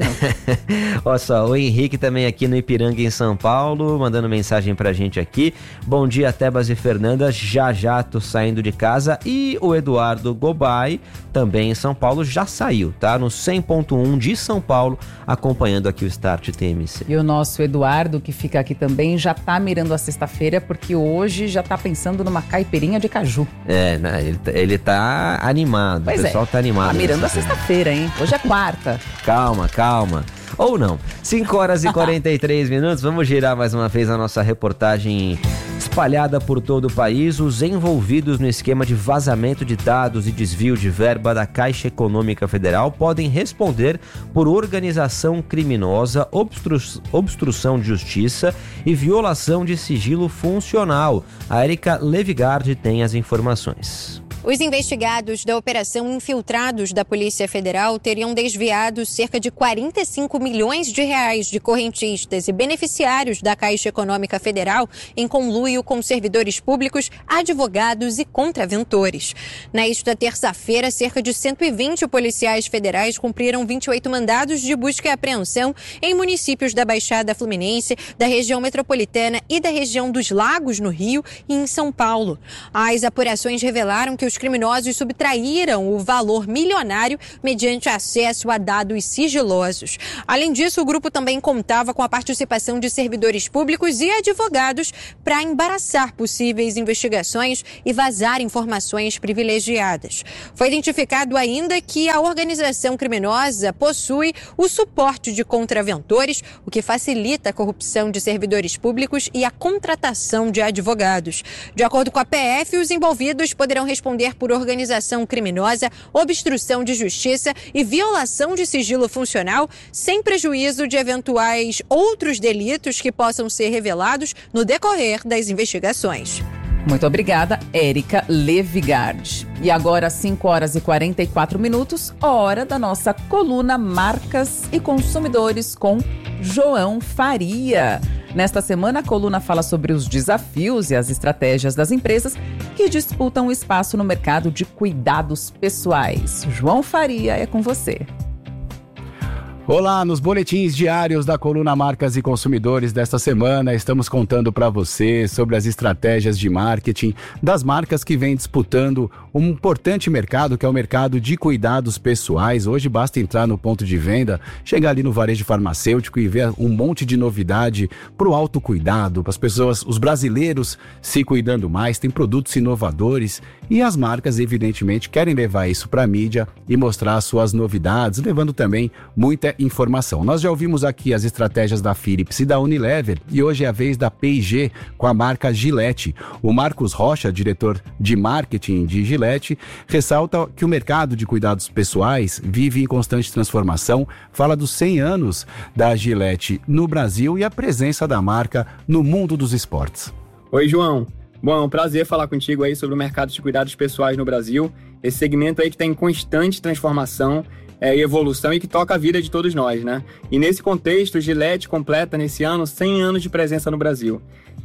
Olha só, o Henrique também aqui no Ipiranga, em São Paulo, mandando mensagem pra gente aqui. Bom dia, Tebas e Fernanda, já já tô saindo de casa. E o Eduardo Gobay, também em São Paulo, já saiu, tá? No cem ponto um de São Paulo, acompanhando aqui o Start T M C. E o nosso Eduardo, que fica aqui também, já tá mirando a sexta-feira, porque hoje já tá pensando numa caipirinha de caju. É, Ele, ele tá animado, pois o pessoal é. tá animado. Tá mirando a sexta-feira, hein? Hoje é quarta. Calma, calma. Ou não. cinco horas e quarenta e três minutos. Vamos girar mais uma vez a nossa reportagem espalhada por todo o país. Os envolvidos no esquema de vazamento de dados e desvio de verba da Caixa Econômica Federal podem responder por organização criminosa, obstru... obstrução de justiça e violação de sigilo funcional. A Erika Levigard tem as informações. Os investigados da Operação Infiltrados da Polícia Federal teriam desviado cerca de quarenta e cinco milhões de reais de correntistas e beneficiários da Caixa Econômica Federal em conluio com servidores públicos, advogados e contraventores. Nesta terça-feira, cerca de cento e vinte policiais federais cumpriram vinte e oito mandados de busca e apreensão em municípios da Baixada Fluminense, da região metropolitana e da região dos Lagos, no Rio, e em São Paulo. As apurações revelaram que os criminosos subtraíram o valor milionário mediante acesso a dados sigilosos. Além disso, o grupo também contava com a participação de servidores públicos e advogados para embaraçar possíveis investigações e vazar informações privilegiadas. Foi identificado ainda que a organização criminosa possui o suporte de contraventores, o que facilita a corrupção de servidores públicos e a contratação de advogados. De acordo com a P F, os envolvidos poderão responder por organização criminosa, obstrução de justiça e violação de sigilo funcional, sem prejuízo de eventuais outros delitos que possam ser revelados no decorrer das investigações. Muito obrigada, Érica Levigard. E agora, cinco horas e quarenta e quatro minutos, hora da nossa coluna Marcas e Consumidores com João Faria. Nesta semana, a coluna fala sobre os desafios e as estratégias das empresas que disputam espaço no mercado de cuidados pessoais. João Faria, é com você. Olá, nos boletins diários da coluna Marcas e Consumidores desta semana, estamos contando para você sobre as estratégias de marketing das marcas que vêm disputando um importante mercado, que é o mercado de cuidados pessoais. Hoje basta entrar no ponto de venda, chegar ali no varejo farmacêutico e ver um monte de novidade para o autocuidado, para as pessoas, os brasileiros se cuidando mais, tem produtos inovadores e as marcas, evidentemente, querem levar isso para a mídia e mostrar suas novidades, levando também muita informação. Nós já ouvimos aqui as estratégias da Philips e da Unilever e hoje é a vez da P e G com a marca Gillette. O Marcos Rocha, diretor de marketing de Gillette, ressalta que o mercado de cuidados pessoais vive em constante transformação, fala dos cem anos da Gillette no Brasil e a presença da marca no mundo dos esportes. Oi, João. Bom, é um prazer falar contigo aí sobre o mercado de cuidados pessoais no Brasil, esse segmento aí que está em constante transformação É, evolução e que toca a vida de todos nós, né? E nesse contexto, o Gillette completa nesse ano cem anos de presença no Brasil.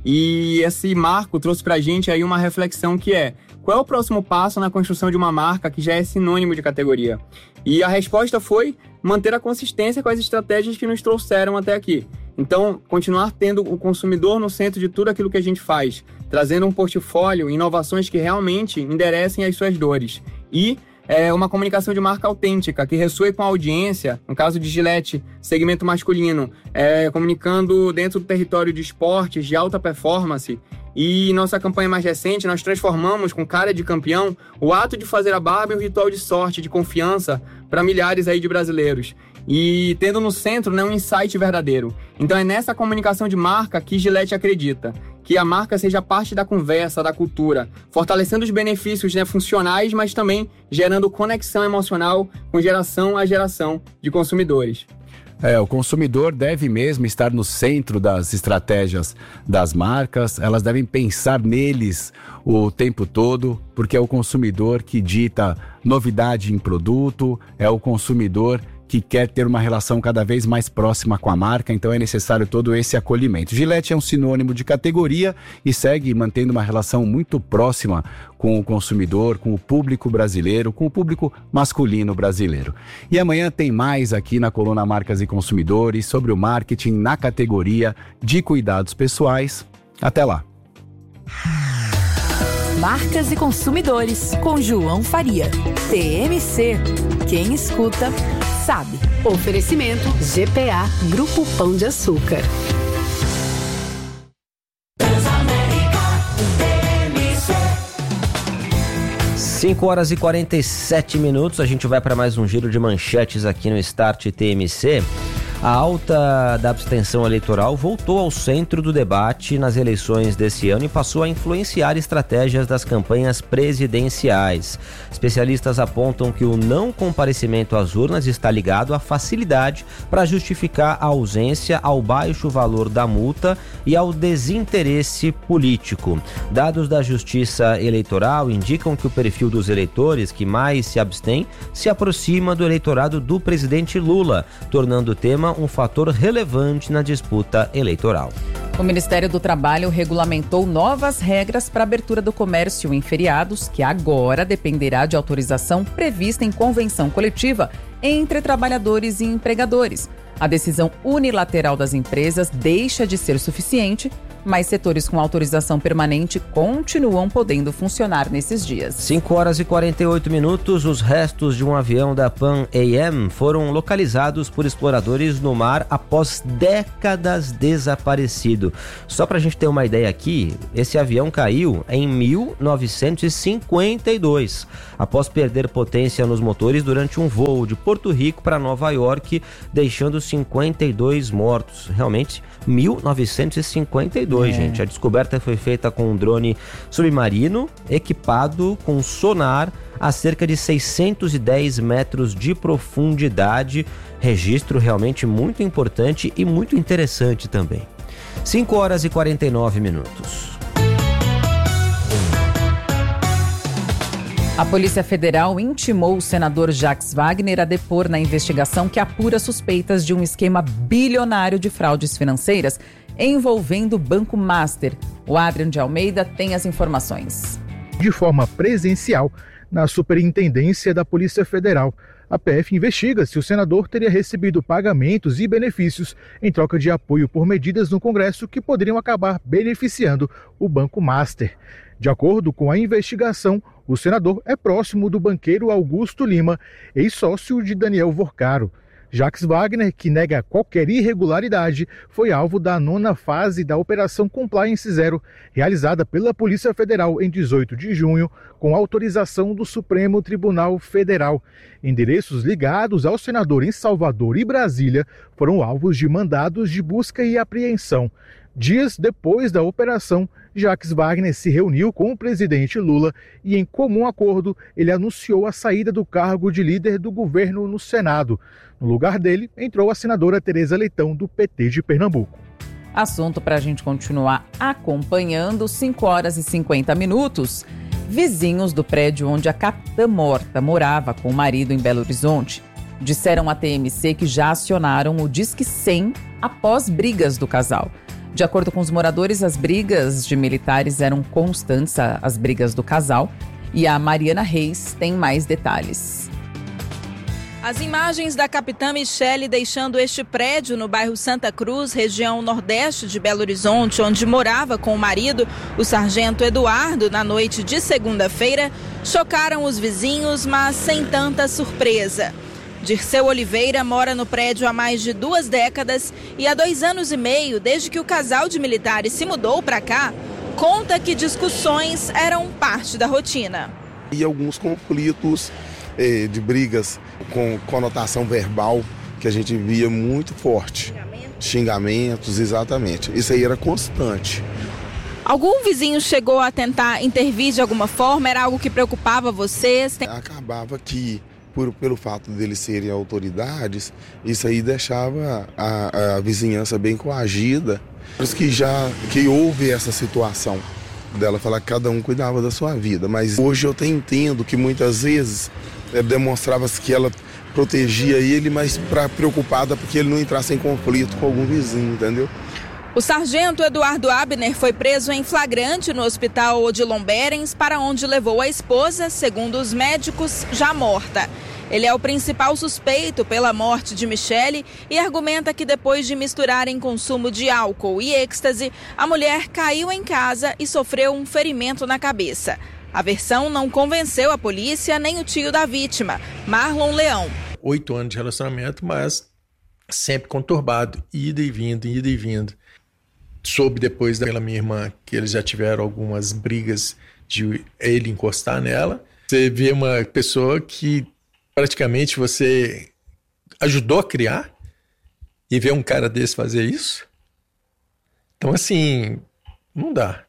E esse marco trouxe pra gente aí uma reflexão que é: qual é o próximo passo na construção de uma marca que já é sinônimo de categoria? E a resposta foi manter a consistência com as estratégias que nos trouxeram até aqui. Então, continuar tendo o consumidor no centro de tudo aquilo que a gente faz, trazendo um portfólio, inovações que realmente enderecem as suas dores. E é uma comunicação de marca autêntica, que ressoe com a audiência, no caso de Gillette, segmento masculino, é, comunicando dentro do território de esportes de alta performance. E nossa campanha mais recente, nós transformamos com cara de campeão o ato de fazer a barba em um ritual de sorte, de confiança para milhares aí de brasileiros. E tendo no centro, né, um insight verdadeiro. Então é nessa comunicação de marca que Gillette acredita, que a marca seja parte da conversa, da cultura, fortalecendo os benefícios, né, funcionais, mas também gerando conexão emocional com geração a geração de consumidores. É, o consumidor deve mesmo estar no centro das estratégias das marcas, elas devem pensar neles o tempo todo, porque é o consumidor que dita novidade em produto, é o consumidor que quer ter uma relação cada vez mais próxima com a marca, então é necessário todo esse acolhimento. Gillette é um sinônimo de categoria e segue mantendo uma relação muito próxima com o consumidor, com o público brasileiro, com o público masculino brasileiro. E amanhã tem mais aqui na coluna Marcas e Consumidores sobre o marketing na categoria de cuidados pessoais. Até lá! Marcas e Consumidores, com João Faria. T M C. Quem escuta, sabe. Oferecimento G P A, Grupo Pão de Açúcar. cinco horas e quarenta e sete minutos, a gente vai para mais um giro de manchetes aqui no Start T M C. A alta da abstenção eleitoral voltou ao centro do debate nas eleições desse ano e passou a influenciar estratégias das campanhas presidenciais. Especialistas apontam que o não comparecimento às urnas está ligado à facilidade para justificar a ausência, ao baixo valor da multa e ao desinteresse político. Dados da Justiça Eleitoral indicam que o perfil dos eleitores que mais se abstêm se aproxima do eleitorado do presidente Lula, tornando o tema um fator relevante na disputa eleitoral. O Ministério do Trabalho regulamentou novas regras para a abertura do comércio em feriados, que agora dependerá de autorização prevista em convenção coletiva entre trabalhadores e empregadores. A decisão unilateral das empresas deixa de ser suficiente, mas setores com autorização permanente continuam podendo funcionar nesses dias. cinco horas e quarenta e oito minutos, os restos de um avião da Pan Am foram localizados por exploradores no mar após décadas desaparecido. Só para a gente ter uma ideia aqui, esse avião caiu em mil novecentos e cinquenta e dois, após perder potência nos motores durante um voo de Porto Rico para Nova York, deixando cinquenta e dois mortos. Realmente, mil novecentos e cinquenta e dois, é. gente. A descoberta foi feita com um drone submarino equipado com sonar a cerca de seiscentos e dez metros de profundidade. Registro realmente muito importante e muito interessante também. cinco horas e quarenta e nove minutos. A Polícia Federal intimou o senador Jacques Wagner a depor na investigação que apura suspeitas de um esquema bilionário de fraudes financeiras envolvendo o Banco Master. O Adrian de Almeida tem as informações. De forma presencial, na Superintendência da Polícia Federal, a P F investiga se o senador teria recebido pagamentos e benefícios em troca de apoio por medidas no Congresso que poderiam acabar beneficiando o Banco Master. De acordo com a investigação, o senador é próximo do banqueiro Augusto Lima, ex-sócio de Daniel Vorcaro. Jacques Wagner, que nega qualquer irregularidade, foi alvo da nona fase da Operação Compliance Zero, realizada pela Polícia Federal em dezoito de junho, com autorização do Supremo Tribunal Federal. Endereços ligados ao senador em Salvador e Brasília foram alvos de mandados de busca e apreensão. Dias depois da operação, Jacques Wagner se reuniu com o presidente Lula e, em comum acordo, ele anunciou a saída do cargo de líder do governo no Senado. No lugar dele, entrou a senadora Tereza Leitão, do P T de Pernambuco. Assunto para a gente continuar acompanhando, cinco horas e cinquenta minutos. Vizinhos do prédio onde a capitã morta morava com o marido em Belo Horizonte disseram à T M C que já acionaram o Disque cem após brigas do casal. De acordo com os moradores, as brigas de militares eram constantes, as brigas do casal, e a Mariana Reis tem mais detalhes. As imagens da capitã Michele deixando este prédio no bairro Santa Cruz, região nordeste de Belo Horizonte, onde morava com o marido, o sargento Eduardo, na noite de segunda-feira, chocaram os vizinhos, mas sem tanta surpresa. Dirceu Oliveira mora no prédio há mais de duas décadas e há dois anos e meio, desde que o casal de militares se mudou para cá, conta que discussões eram parte da rotina. E alguns conflitos eh, de brigas com conotação verbal que a gente via muito forte. Xingamentos? Xingamentos, exatamente. Isso aí era constante. Algum vizinho chegou a tentar intervir de alguma forma? Era algo que preocupava vocês? Acabava que, por, pelo fato deles serem autoridades, isso aí deixava a, a vizinhança bem coagida. Por isso que já que houve essa situação dela falar que cada um cuidava da sua vida. Mas hoje eu até entendo que muitas vezes é, demonstrava-se que ela protegia ele, mas pra, preocupada porque ele não entrasse em conflito com algum vizinho, entendeu? O sargento Eduardo Abner foi preso em flagrante no hospital Odilon Berens, para onde levou a esposa, segundo os médicos, já morta. Ele é o principal suspeito pela morte de Michele e argumenta que depois de misturarem consumo de álcool e êxtase, a mulher caiu em casa e sofreu um ferimento na cabeça. A versão não convenceu a polícia nem o tio da vítima, Marlon Leão. Oito anos de relacionamento, mas sempre conturbado, ida e vindo, ida e vindo. Soube depois pela minha irmã que eles já tiveram algumas brigas de ele encostar nela. Você vê uma pessoa que praticamente você ajudou a criar e ver um cara desse fazer isso? Então, assim, não dá.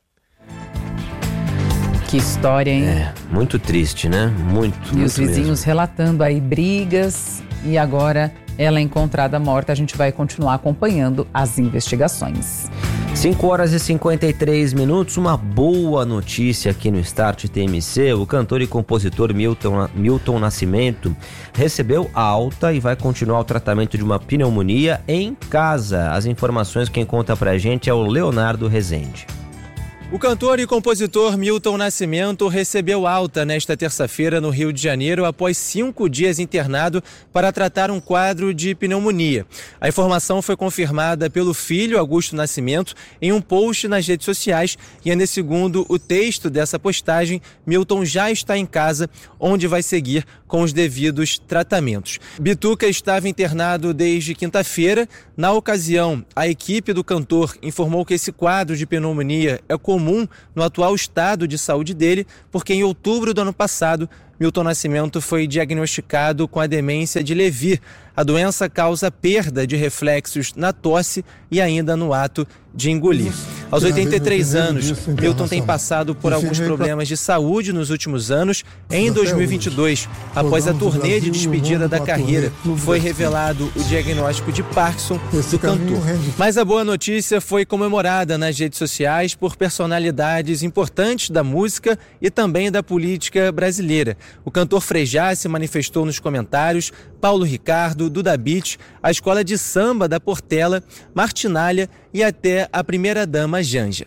Que história, hein? É, muito triste, né? Muito, E muito os vizinhos mesmo. relatando aí brigas e agora ela é encontrada morta. A gente vai continuar acompanhando as investigações. cinco horas e cinquenta e três minutos, uma boa notícia aqui no Start T M C. O cantor e compositor Milton, Milton Nascimento recebeu alta e vai continuar o tratamento de uma pneumonia em casa. As informações quem conta pra gente é o Leonardo Rezende. O cantor e compositor Milton Nascimento recebeu alta nesta terça-feira no Rio de Janeiro após cinco dias internado para tratar um quadro de pneumonia. A informação foi confirmada pelo filho, Augusto Nascimento, em um post nas redes sociais e ainda segundo o texto dessa postagem, Milton já está em casa, onde vai seguir com os devidos tratamentos. Bituca estava internado desde quinta-feira. Na ocasião, a equipe do cantor informou que esse quadro de pneumonia é comum no atual estado de saúde dele, porque em outubro do ano passado, Milton Nascimento foi diagnosticado com a demência de Lewy. A doença causa perda de reflexos na tosse e ainda no ato de engolir. Aos oitenta e três anos, Milton tem passado por alguns problemas de saúde nos últimos anos. Em dois mil e vinte e dois, após a turnê de despedida da carreira, foi revelado o diagnóstico de Parkinson do cantor. Mas a boa notícia foi comemorada nas redes sociais por personalidades importantes da música e também da política brasileira. O cantor Frejá se manifestou nos comentários, Paulo Ricardo, Duda Beat, a escola de samba da Portela, Martinália e até a primeira-dama Janja.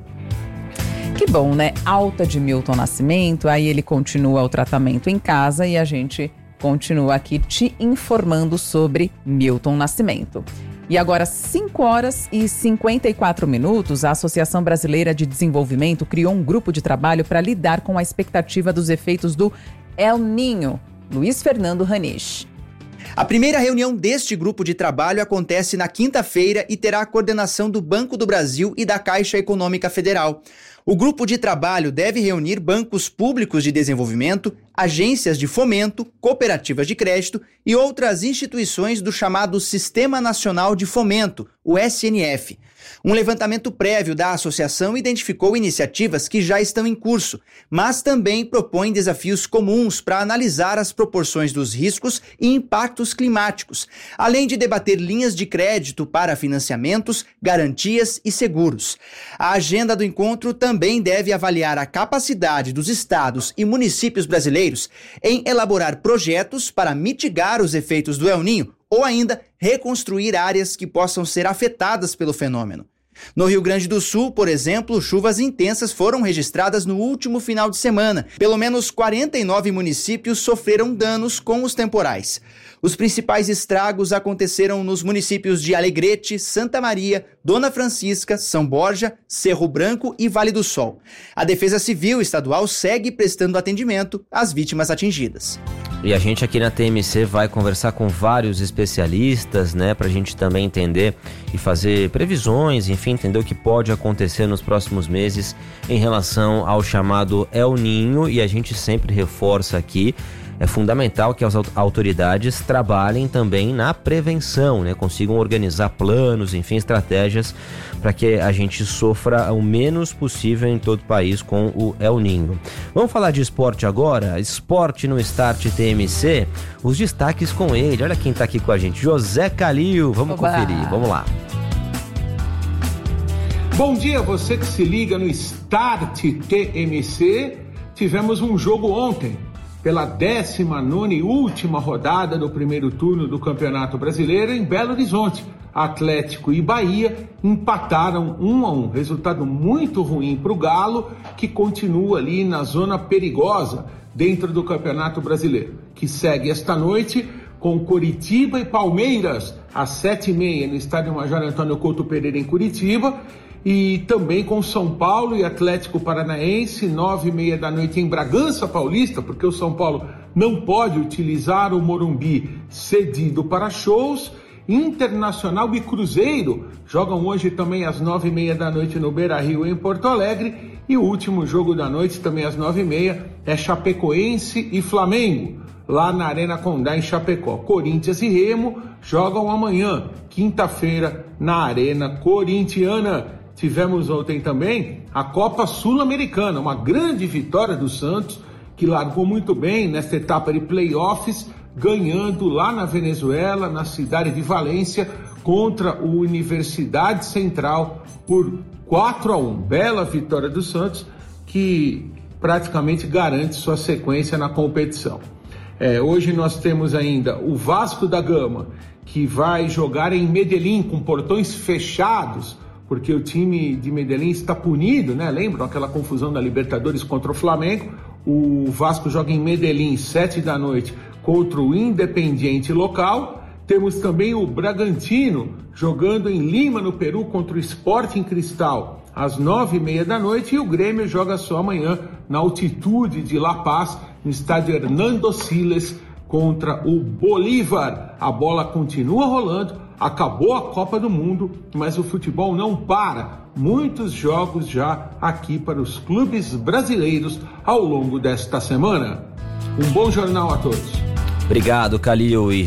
Que bom, né? Alta de Milton Nascimento, aí ele continua o tratamento em casa e a gente continua aqui te informando sobre Milton Nascimento. E agora, cinco horas e cinquenta e quatro minutos, a Associação Brasileira de Desenvolvimento criou um grupo de trabalho para lidar com a expectativa dos efeitos do El Niño. Luiz Fernando Ranisch. A primeira reunião deste grupo de trabalho acontece na quinta-feira e terá a coordenação do Banco do Brasil e da Caixa Econômica Federal. O grupo de trabalho deve reunir bancos públicos de desenvolvimento, agências de fomento, cooperativas de crédito e outras instituições do chamado Sistema Nacional de Fomento, o S N F. Um levantamento prévio da associação identificou iniciativas que já estão em curso, mas também propõe desafios comuns para analisar as proporções dos riscos e impactos climáticos, além de debater linhas de crédito para financiamentos, garantias e seguros. A agenda do encontro também deve avaliar a capacidade dos estados e municípios brasileiros em elaborar projetos para mitigar os efeitos do El Niño, ou ainda reconstruir áreas que possam ser afetadas pelo fenômeno. No Rio Grande do Sul, por exemplo, chuvas intensas foram registradas no último final de semana. Pelo menos quarenta e nove municípios sofreram danos com os temporais. Os principais estragos aconteceram nos municípios de Alegrete, Santa Maria, Dona Francisca, São Borja, Cerro Branco e Vale do Sol. A Defesa Civil Estadual segue prestando atendimento às vítimas atingidas. E a gente aqui na T M C vai conversar com vários especialistas, né, pra gente também entender e fazer previsões, enfim, entender o que pode acontecer nos próximos meses em relação ao chamado El Niño, e a gente sempre reforça aqui, é fundamental que as autoridades trabalhem também na prevenção, né, consigam organizar planos, enfim, estratégias para que a gente sofra o menos possível em todo o país com o El Niño. Vamos falar de esporte agora? Esporte no Start T M C, os destaques com ele. Olha quem está aqui com a gente, José Calil. Vamos Oba. conferir, vamos lá. Bom dia, você que se liga no Start T M C. Tivemos um jogo ontem, pela décima nona e última rodada do primeiro turno do Campeonato Brasileiro em Belo Horizonte. Atlético e Bahia empataram um a um. Resultado muito ruim para o Galo, que continua ali na zona perigosa dentro do Campeonato Brasileiro, que segue esta noite com Coritiba e Palmeiras às sete e meia no Estádio Major Antônio Couto Pereira em Curitiba, e também com São Paulo e Atlético Paranaense, nove e meia da noite em Bragança Paulista, porque o São Paulo não pode utilizar o Morumbi cedido para shows. Internacional e Cruzeiro jogam hoje também às nove e meia da noite no Beira-Rio em Porto Alegre, e o último jogo da noite também às nove e meia é Chapecoense e Flamengo. lá na Arena Condá, em Chapecó. Corinthians e Remo jogam amanhã, quinta-feira, na Arena Corintiana. Tivemos ontem também a Copa Sul-Americana, uma grande vitória do Santos, que largou muito bem nesta etapa de playoffs, ganhando lá na Venezuela, na cidade de Valência, contra o Universidade Central por quatro a um. Bela vitória do Santos, que praticamente garante sua sequência na competição. É, hoje nós temos ainda o Vasco da Gama, que vai jogar em Medellín com portões fechados, porque o time de Medellín está punido, né? Lembram aquela confusão da Libertadores contra o Flamengo? O Vasco joga em Medellín, sete da noite, contra o Independiente local. Temos também o Bragantino jogando em Lima, no Peru, contra o Sporting Cristal, às nove e meia da noite. E o Grêmio joga só amanhã na altitude de La Paz, no estádio Hernando Siles, contra o Bolívar. A bola continua rolando, acabou a Copa do Mundo, mas o futebol não para. Muitos jogos já aqui para os clubes brasileiros ao longo desta semana. Um bom jornal a todos. Obrigado, Calil. E